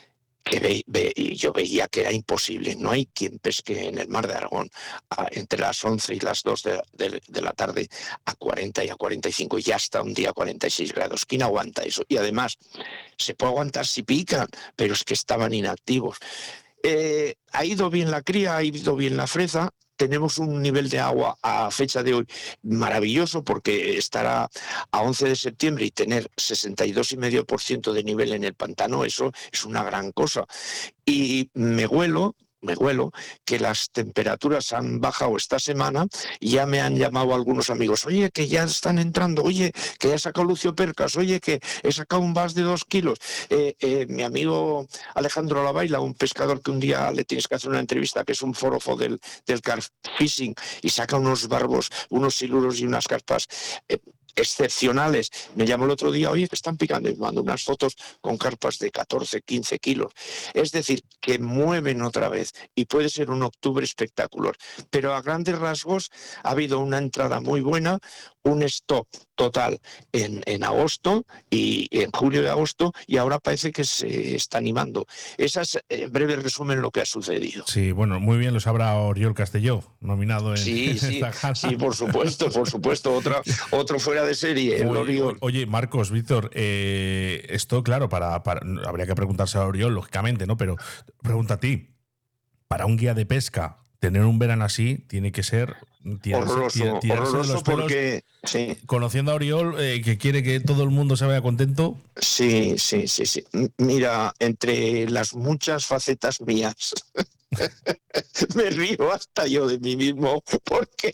yo veía que era imposible. No hay quien pesque en el mar de Aragón entre las 11 y las 2 de la tarde a 40 y a 45 y hasta un día a 46 grados. ¿Quién aguanta eso? Y además, se puede aguantar si pican, pero es que estaban inactivos. Ha ido bien la cría, ha ido bien la fresa. Tenemos un nivel de agua a fecha de hoy maravilloso porque estará a 11 de septiembre y tener 62,5% de nivel en el pantano, eso es una gran cosa. Y me huelo que las temperaturas han bajado esta semana y ya me han llamado algunos amigos, oye, que ya están entrando, oye, que ya he sacado Lucio Percas, oye, que he sacado un bass de 2 kilos. Mi amigo Alejandro Lavaila, un pescador que un día le tienes que hacer una entrevista, que es un forofo del carp fishing y saca unos barbos, unos siluros y unas carpas excepcionales. Me llamó el otro día, oye, que están picando, y me mandó unas fotos con carpas de 14, 15 kilos. Es decir, que mueven otra vez y puede ser un octubre espectacular. Pero a grandes rasgos ha habido una entrada muy buena, un stop total en agosto y en julio y agosto, y ahora parece que se está animando. Ese es en breve resumen lo que ha sucedido. Sí, bueno, muy bien lo sabrá Oriol Castelló, nominado en esta gala. Sí, por supuesto, otro fuera de serie, el Oriol. Oye, Marcos, Víctor, esto, claro, habría que preguntarse a Oriol, lógicamente, ¿no? Pero pregunta a ti, para un guía de pesca, tener un verano así tiene que ser horroroso porque sí. Conociendo a Oriol, que quiere que todo el mundo se vaya contento. Sí. Mira, entre las muchas facetas mías me río hasta yo de mí mismo, porque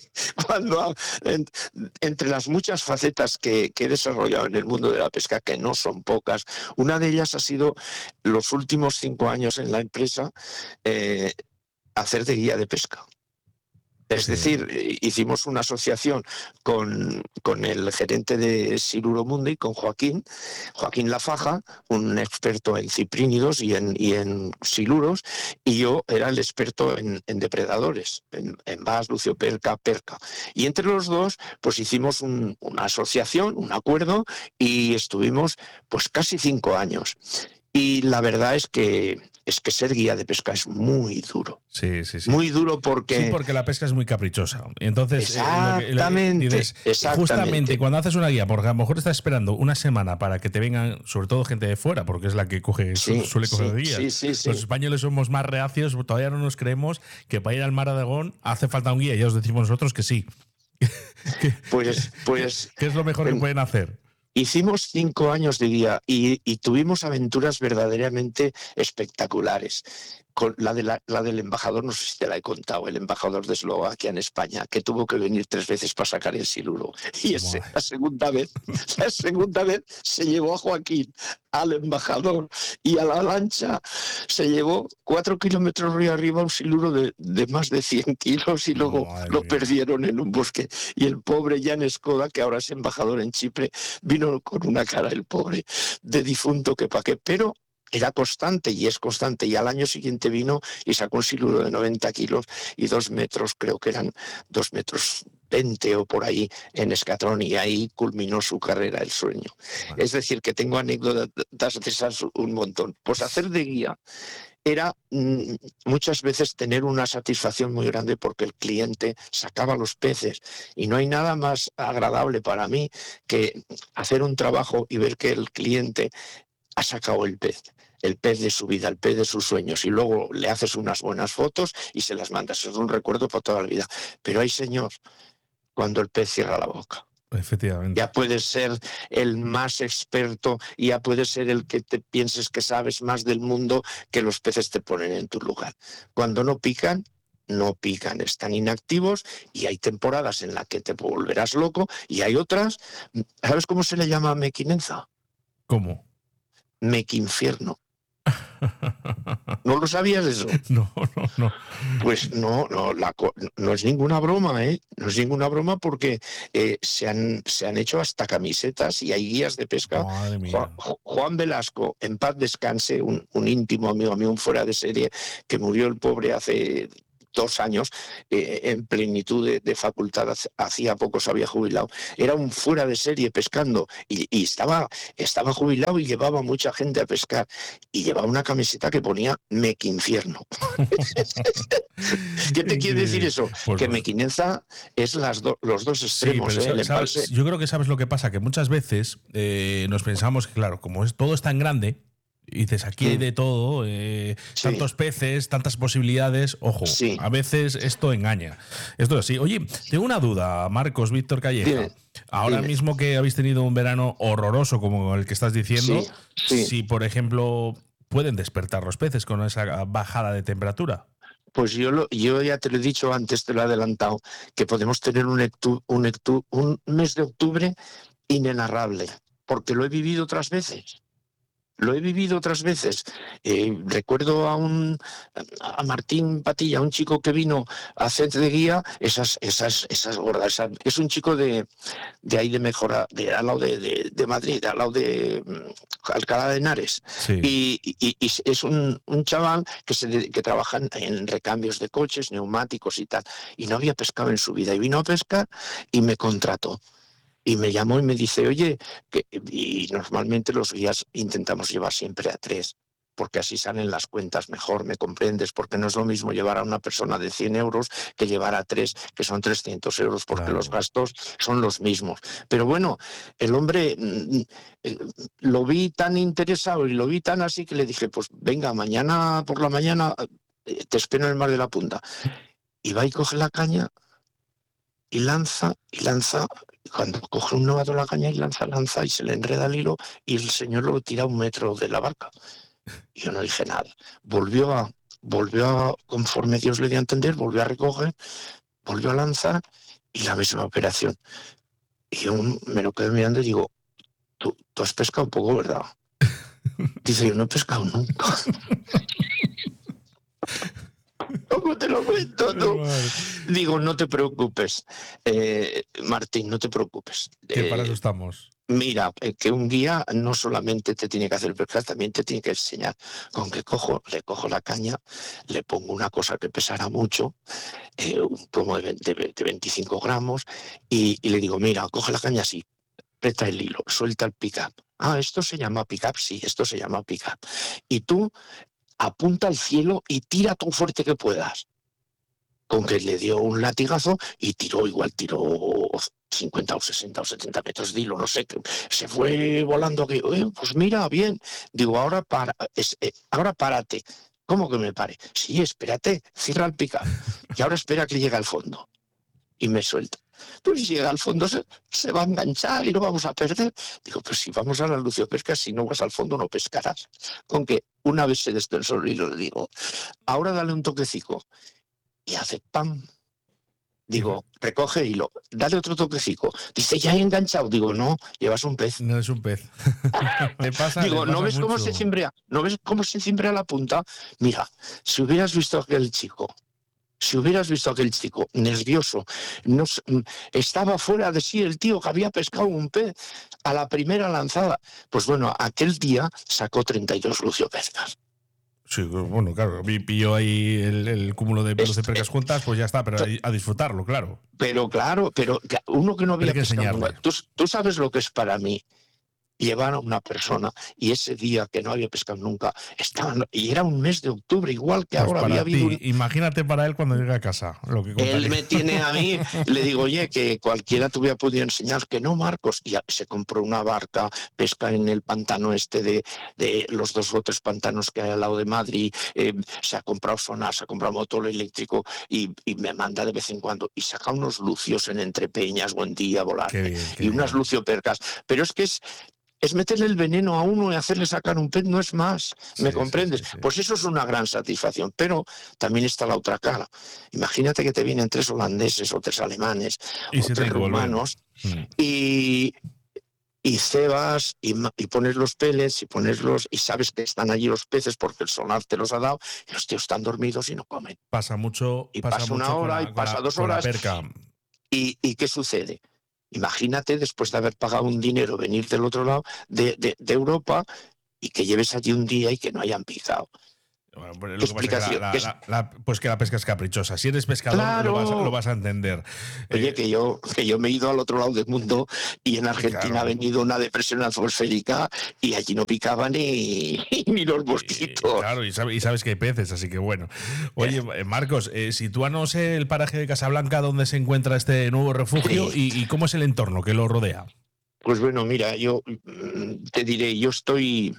entre las muchas facetas que he desarrollado en el mundo de la pesca, que no son pocas, una de ellas ha sido los últimos 5 años en la empresa hacer de guía de pesca. Es decir, hicimos una asociación con el gerente de Siluro Mundi, con Joaquín Lafaja, un experto en ciprínidos y en siluros, y yo era el experto en depredadores, en bass, Lucio Perca. Y entre los dos, pues hicimos una asociación, un acuerdo, y estuvimos pues casi 5 años. Y la verdad es que ser guía de pesca es muy duro. Sí. Muy duro porque... Sí, porque la pesca es muy caprichosa. Entonces, exactamente. Justamente cuando haces una guía, porque a lo mejor estás esperando una semana para que te vengan, sobre todo gente de fuera, porque es la que suele coger guías. Sí. Los españoles somos más reacios, todavía no nos creemos que para ir al mar de Aragón hace falta un guía. Ya os decimos nosotros que sí. Pues ¿Qué es lo mejor que pueden hacer? Hicimos 5 años de guía y tuvimos aventuras verdaderamente espectaculares. Con la del embajador, no sé si te la he contado, el embajador de Eslovaquia en España, que tuvo que venir 3 veces para sacar el siluro. Y la segunda vez se llevó a Joaquín, al embajador, y a la lancha se llevó 4 kilómetros río arriba un siluro de más de 100 kilos y luego lo perdieron en un bosque. Y el pobre Jan Skoda, que ahora es embajador en Chipre, vino con una cara, el pobre, de difunto que pa' qué, pero era constante y es constante, y al año siguiente vino y sacó un siluro de 90 kilos y 2 metros, creo que eran 2 metros 20 o por ahí en Escatrón, y ahí culminó su carrera, el sueño. Es decir, que tengo anécdotas de esas un montón. Pues hacer de guía era muchas veces tener una satisfacción muy grande porque el cliente sacaba los peces, y no hay nada más agradable para mí que hacer un trabajo y ver que el cliente ha sacado el pez de su vida, el pez de sus sueños, y luego le haces unas buenas fotos y se las mandas. Es un recuerdo para toda la vida. Pero hay, señor, cuando el pez cierra la boca. Efectivamente. Ya puedes ser el más experto, ya puedes ser el que te pienses que sabes más del mundo, que los peces te ponen en tu lugar. Cuando no pican, no pican, están inactivos y hay temporadas en las que te volverás loco y hay otras. ¿Sabes cómo se le llama a mequinenza? ¿Cómo? Mequinfierno. ¿No lo sabías eso? No. Pues no es ninguna broma, ¿eh? No es ninguna broma porque se han hecho hasta camisetas y hay guías de pesca. Madre mía. Juan Velasco, en paz descanse, un íntimo amigo mío, un fuera de serie, que murió el pobre hace 2 años, en plenitud de facultad, hacía poco se había jubilado, era un fuera de serie pescando y estaba jubilado y llevaba mucha gente a pescar y llevaba una camiseta que ponía Mequinfierno. ¿Qué te quiere decir eso? Pues que Mequinenza es los dos extremos. Sí, pero yo creo que sabes lo que pasa, que muchas veces nos pensamos que, claro, como todo es tan grande, y dices, aquí hay de todo, tantos peces, tantas posibilidades. Ojo, a veces esto engaña. Esto es así. Oye, tengo una duda, Marcos, Víctor Calleja. Ahora mismo que habéis tenido un verano horroroso como el que estás diciendo, si, por ejemplo, pueden despertar los peces con esa bajada de temperatura. Pues yo ya te lo he dicho antes, te lo he adelantado, que podemos tener un mes de octubre inenarrable, porque lo he vivido otras veces. Recuerdo a Martín Patilla, un chico que vino a hacer de guía, esas gordas. Es un chico de ahí de Mejora, al lado de Madrid, al lado de Alcalá de Henares. Sí. Y es un chaval que trabaja en recambios de coches, neumáticos y tal. Y no había pescado en su vida. Y vino a pescar y me contrató. Y me llamó y me dice, oye, y normalmente los guías intentamos llevar siempre a 3, porque así salen las cuentas mejor, ¿me comprendes? Porque no es lo mismo llevar a una persona de 100 euros que llevar a 3, que son 300 euros, porque los gastos son los mismos. Pero bueno, el hombre lo vi tan interesado y lo vi tan así que le dije, pues venga, mañana por la mañana te espero en el Mar de la Punta. Y va y coge la caña y lanza. Cuando coge un novato la caña y lanza y se le enreda el hilo y el señor lo tira a 1 metro de la barca. Y yo no dije nada. Volvió a, conforme Dios le dio a entender, volvió a recoger, volvió a lanzar y la misma operación. Y yo me lo quedé mirando y digo, tú has pescado poco, ¿verdad? Dice, yo no he pescado nunca. ¿Cómo te lo cuento tú? Digo, no te preocupes, Martín, no te preocupes. Que para eso estamos. Mira, que un guía no solamente te tiene que hacer pescar, también te tiene que enseñar. Con que le cojo la caña, le pongo una cosa que pesará mucho, un plomo de 25 gramos, y le digo, mira, coge la caña así, aprieta el hilo, suelta el pick-up. Ah, esto se llama pick-up, sí, esto se llama pick-up. Y tú apunta al cielo y tira tan fuerte que puedas. Con que le dio un latigazo y tiró 50 o 60 o 70 metros de hilo, no sé, se fue volando. Pues mira, bien. Digo, ahora párate. ¿Cómo que me pare? Sí, espérate, cierra el pick-up. Y ahora espera que llegue al fondo. Y me suelta. Pues si llega al fondo se va a enganchar y lo vamos a perder. Digo, pues si vamos a la luciopesca, si no vas al fondo no pescarás. Con que una vez se destensó el hilo, le digo, ahora dale un toquecico. Y hace pam. Digo, recoge hilo, dale otro toquecico. Dice, ya he enganchado. Digo, no, llevas un pez. No es un pez. ¿Te pasa? Digo, ¿no ves cómo se cimbrea? ¿No ves cómo se cimbrea la punta? Mira, si hubieras visto a aquel chico nervioso, estaba fuera de sí el tío que había pescado un pez a la primera lanzada. Pues bueno, aquel día sacó 32 luciopescas. Sí, bueno, claro, pilló ahí el cúmulo de pelos de percas juntas, pues ya está, pero a disfrutarlo, claro. Pero uno que no había pescado nunca. Tú sabes lo que es para mí llevar a una persona y ese día que no había pescado nunca y era un mes de octubre, igual que pues ahora había habido. Imagínate para él cuando llegue a casa. Él me tiene a mí, le digo, oye, que cualquiera te hubiera podido enseñar, que no, Marcos. Y se compró una barca, pesca en el pantano de los 2 o 3 pantanos que hay al lado de Madrid, se ha comprado sonar, se ha comprado motor eléctrico y me manda de vez en cuando y saca unos lucios en Entrepeñas, buen día, volar, y unas luciopercas. Pero es que es meterle el veneno a uno y hacerle sacar un pez, no es más. ¿Me comprendes? Sí. Pues eso es una gran satisfacción, pero también está la otra cara. Imagínate que te vienen 3 holandeses o 3 alemanes Y o se 3 tiene que volver. rumanos y cebas y pones los pellets y sabes que están allí los peces porque el sonar te los ha dado y los tíos están dormidos y no comen. Pasa mucho. Y pasa una hora y pasa 2 con la horas. perca. ¿Y qué sucede? Imagínate, después de haber pagado un dinero, venir del otro lado de Europa y que lleves allí un día y que no hayan pisado. Bueno, pues lo que pasa es que pues que la pesca es caprichosa. Si eres pescador, Claro. lo vas a entender. Oye, que yo me he ido al otro lado del mundo y en Argentina ha venido una depresión atmosférica y allí no picaban ni los mosquitos. Claro, y sabes que hay peces, así que bueno. Oye, Marcos, sitúanos el paraje de Casablanca donde se encuentra este nuevo refugio y cómo es el entorno que lo rodea. Pues bueno, mira, yo te diré, yo estoy...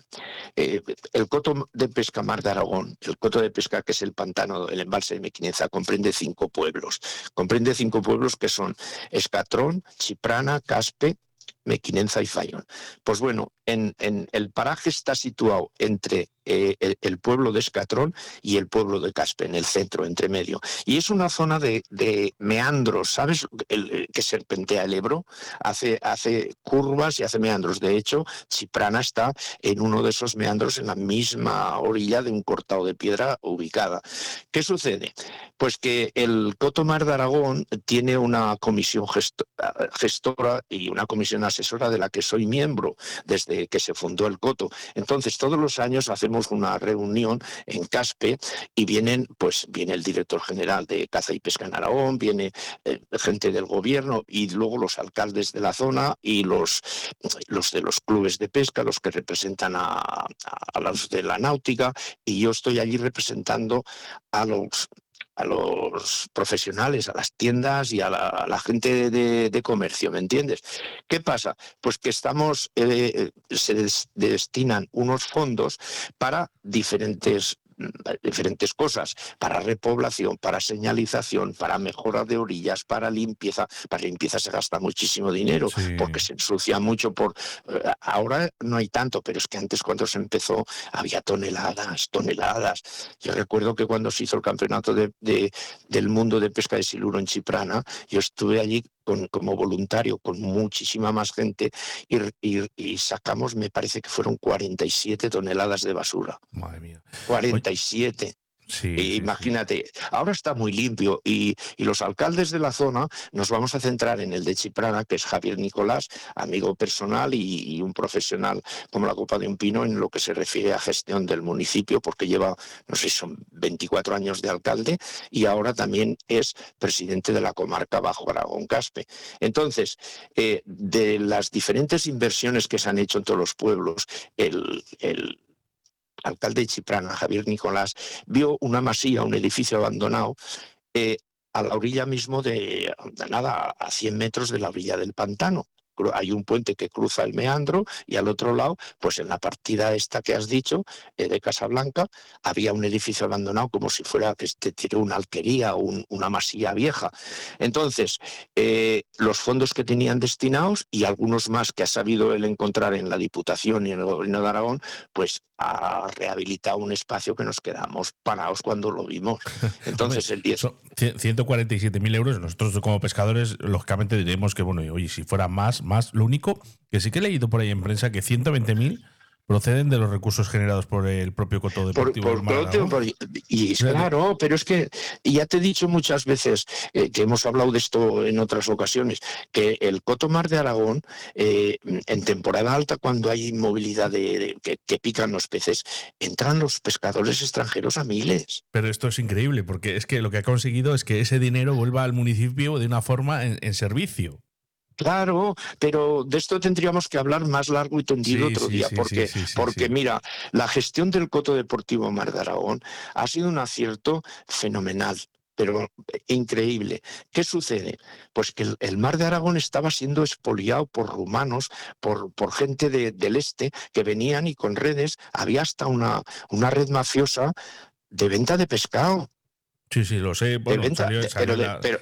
el coto de pesca Mar de Aragón, el coto de pesca que es el pantano, el embalse de Mequinenza, comprende 5 pueblos. Comprende 5 pueblos que son Escatrón, Chiprana, Caspe, Mequinenza y Faión. Pues bueno, en el paraje está situado entre el pueblo de Escatrón y el pueblo de Caspe, en el centro, entre medio. Y es una zona de meandros, ¿sabes? Que serpentea el Ebro, hace curvas y hace meandros. De hecho, Chiprana está en uno de esos meandros, en la misma orilla de un cortado de piedra ubicada. ¿Qué sucede? Pues que el Coto Mar de Aragón tiene una comisión gestora y una comisión asesora de la que soy miembro desde que se fundó el Coto. Entonces, todos los años hacemos una reunión en Caspe y viene el director general de Caza y Pesca en Aragón, viene gente del gobierno y luego los alcaldes de la zona y los de los clubes de pesca, los que representan a los de la náutica, y yo estoy allí representando a los profesionales, a las tiendas y a la gente de comercio, ¿me entiendes? ¿Qué pasa? Pues que se destinan unos fondos para diferentes cosas, para repoblación, para señalización, para mejora de orillas, para limpieza. Para limpieza se gasta muchísimo dinero porque se ensucia mucho ahora no hay tanto, pero es que antes cuando se empezó había toneladas. Yo recuerdo que cuando se hizo el campeonato del mundo de pesca de siluro en Chiprana, yo estuve allí como voluntario con muchísima más gente y sacamos, me parece que fueron 47 toneladas de basura. Madre mía. 47. Imagínate, ahora está muy limpio y los alcaldes de la zona nos vamos a centrar en el de Chiprana, que es Javier Nicolás, amigo personal y un profesional como la copa de un pino en lo que se refiere a gestión del municipio, porque lleva, no sé, son 24 años de alcalde y ahora también es presidente de la comarca Bajo Aragón Caspe. Entonces, de las diferentes inversiones que se han hecho en todos los pueblos, el alcalde de Chiprana, Javier Nicolás, vio una masía, un edificio abandonado, a la orilla mismo a 100 metros de la orilla del pantano. Hay un puente que cruza el meandro y al otro lado, pues en la partida esta que has dicho, de Casablanca, había un edificio abandonado como si fuera que tiene una alquería o una masía vieja. Entonces, los fondos que tenían destinados y algunos más que ha sabido él encontrar en la Diputación y en el Gobierno de Aragón, pues ha rehabilitado un espacio que nos quedamos parados cuando lo vimos. Entonces, el 10... 147.000 euros. Nosotros como pescadores, lógicamente diremos que, bueno, oye, si fuera más. Lo único que sí que he leído por ahí en prensa que 120.000 proceden de los recursos generados por el propio Coto Deportivo. Claro, pero es que ya te he dicho muchas veces que hemos hablado de esto en otras ocasiones, que el Coto Mar de Aragón, en temporada alta, cuando hay movilidad que pican los peces, entran los pescadores extranjeros a miles. Pero esto es increíble, porque es que lo que ha conseguido es que ese dinero vuelva al municipio de una forma en servicio. Claro, pero de esto tendríamos que hablar más largo y tendido otro día, porque mira, la gestión del Coto Deportivo Mar de Aragón ha sido un acierto fenomenal, pero increíble. ¿Qué sucede? Pues que el Mar de Aragón estaba siendo expoliado por rumanos, por gente del este, que venían y con redes, había hasta una red mafiosa de venta de pescado. Sí, lo sé. Bueno,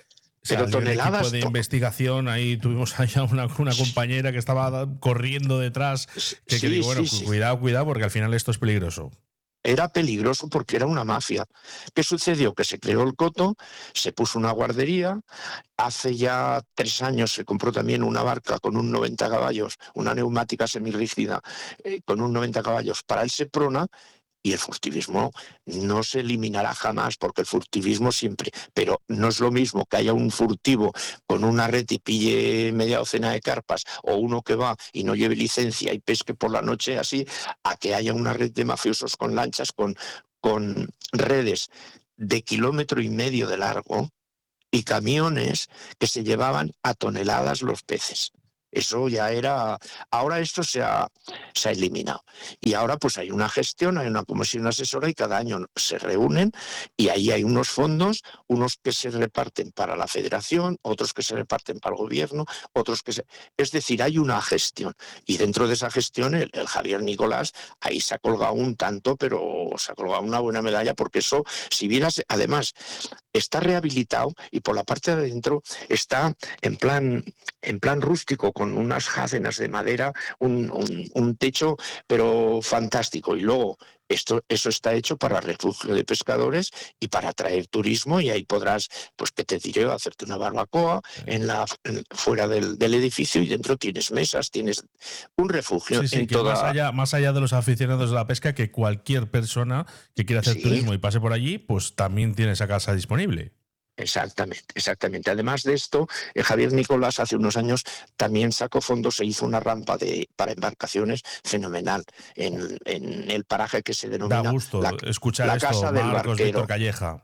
pero toneladas. El equipo de investigación, ahí tuvimos allá una compañera que estaba corriendo detrás, que digo, bueno, cuidado, porque al final esto es peligroso. Era peligroso porque era una mafia. ¿Qué sucedió? Que se creó el coto, se puso una guardería, hace ya 3 años se compró también una barca con un 90 caballos, una neumática semirrígida con un 90 caballos para el Seprona, y el furtivismo no se eliminará jamás, porque el furtivismo siempre, pero no es lo mismo que haya un furtivo con una red y pille media docena de carpas, o uno que va y no lleve licencia y pesque por la noche así, a que haya una red de mafiosos con lanchas, con redes de 1,5 kilómetros de largo y camiones que se llevaban a toneladas los peces. Eso ya era... Ahora esto se ha eliminado. Y ahora pues hay una gestión, hay una comisión asesora y cada año se reúnen y ahí hay unos fondos, unos que se reparten para la federación, otros que se reparten para el gobierno, otros que se... Es decir, hay una gestión. Y dentro de esa gestión el Javier Nicolás ahí se ha colgado un tanto, pero se ha colgado una buena medalla, porque eso, si vieras, además está rehabilitado y por la parte de adentro está en plan rústico, con unas jácenas de madera, un techo, pero fantástico. Y luego eso está hecho para refugio de pescadores y para atraer turismo, y ahí podrás, pues que te diré, hacerte una barbacoa fuera del edificio, y dentro tienes mesas, tienes un refugio. Sí, que más allá de los aficionados de la pesca, que cualquier persona que quiera hacer turismo y pase por allí, pues también tiene esa casa disponible. Exactamente. Además de esto, Javier Nicolás hace unos años también sacó fondos, se hizo una rampa para embarcaciones fenomenal en el paraje que se denomina da gusto escuchar la esto, Casa del Marcos Barquero. Víctor Calleja.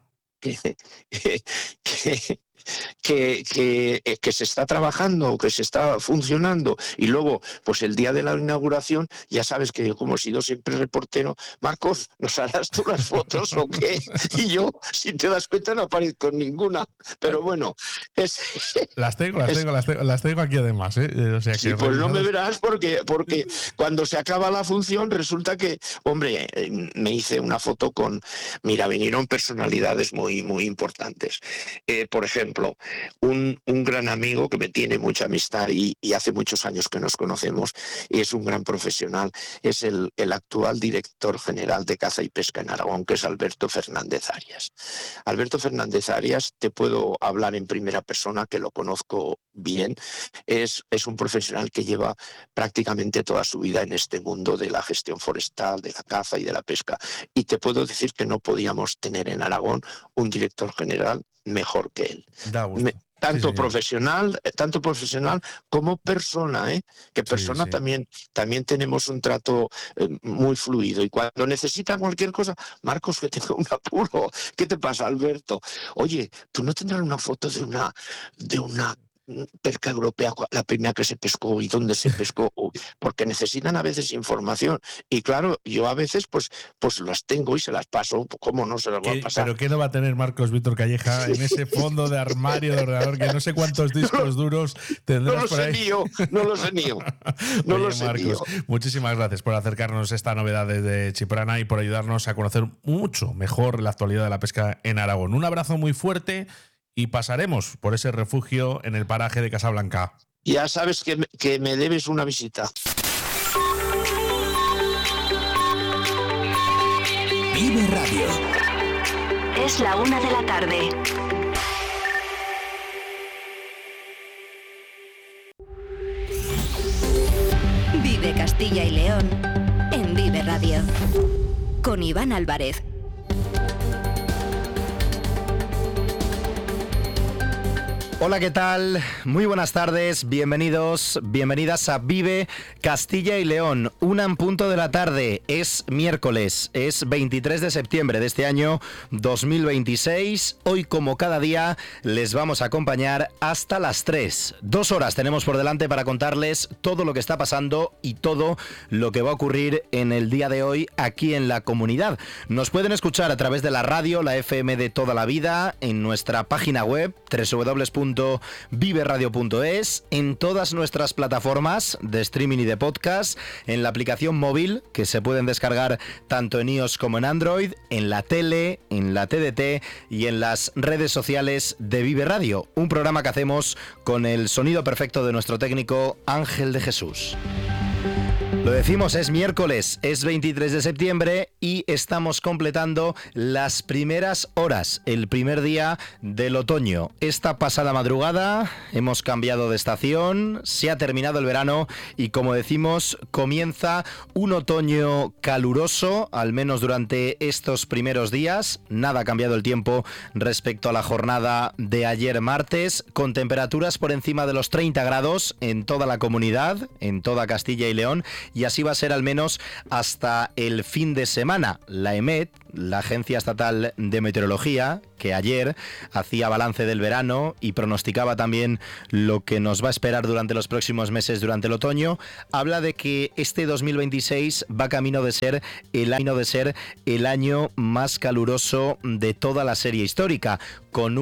Que se está trabajando, que se está funcionando, y luego pues el día de la inauguración, ya sabes que yo, como he sido siempre reportero, Marcos, ¿nos harás tú las fotos o qué? Y yo, si te das cuenta, no aparezco en ninguna, pero bueno, las tengo aquí además, o sea, que sí, pues no me verás, porque cuando se acaba la función resulta que, hombre, me hice una foto vinieron personalidades muy, muy importantes. Por ejemplo, un gran amigo que me tiene mucha amistad y hace muchos años que nos conocemos, y es un gran profesional, es el actual director general de Caza y Pesca en Aragón, que es Alberto Fernández Arias. Alberto Fernández Arias, te puedo hablar en primera persona, que lo conozco bien, es un profesional que lleva prácticamente toda su vida en este mundo de la gestión forestal, de la caza y de la pesca, y te puedo decir que no podíamos tener en Aragón un director general mejor que él. Tanto profesional como persona, que persona también tenemos un trato muy fluido, y cuando necesita cualquier cosa, Marcos, que tengo un apuro, ¿qué te pasa, Alberto? Oye, ¿tú no tendrás una foto de una pesca europea, la primera que se pescó y dónde se pescó? Porque necesitan a veces información, y claro, yo a veces pues las tengo y se las paso. ¿Cómo no se las voy a pasar? ¿Pero qué no va a tener Marcos Víctor Calleja en ese fondo de armario de ordenador, que no sé cuántos discos duros tendrás por ahí? No lo sé ni yo. Marcos, muchísimas gracias por acercarnos esta novedad de Chiprana y por ayudarnos a conocer mucho mejor la actualidad de la pesca en Aragón. Un abrazo muy fuerte, y pasaremos por ese refugio en el paraje de Casablanca. Ya sabes que me debes una visita. Vive Radio. Es la 1 de la tarde. Vive Castilla y León en Vive Radio. Con Iván Álvarez. Hola, ¿qué tal? Muy buenas tardes, bienvenidas a Vive Castilla y León. 1:00 de la tarde, es miércoles, es 23 de septiembre de este año 2026. Hoy, como cada día, les vamos a acompañar hasta las 3. 2 horas tenemos por delante para contarles todo lo que está pasando y todo lo que va a ocurrir en el día de hoy aquí en la comunidad. Nos pueden escuchar a través de la radio, la FM de toda la vida, en nuestra página web, www.vive.es, www.viveradio.es, en todas nuestras plataformas de streaming y de podcast, en la aplicación móvil que se pueden descargar tanto en iOS como en Android, en la tele, en la TDT y en las redes sociales de Vive Radio, un programa que hacemos con el sonido perfecto de nuestro técnico Ángel de Jesús. Lo decimos, es miércoles, es 23 de septiembre y estamos completando las primeras horas, el primer día del otoño. Esta pasada madrugada hemos cambiado de estación, se ha terminado el verano y, como decimos, comienza un otoño caluroso, al menos durante estos primeros días. Nada ha cambiado el tiempo respecto a la jornada de ayer martes, con temperaturas por encima de los 30 grados en toda la comunidad, en toda Castilla y León. Y así va a ser al menos hasta el fin de semana. La EMET, la Agencia Estatal de Meteorología, que ayer hacía balance del verano y pronosticaba también lo que nos va a esperar durante los próximos meses durante el otoño, habla de que este 2026 va camino de ser el año más caluroso de toda la serie histórica, con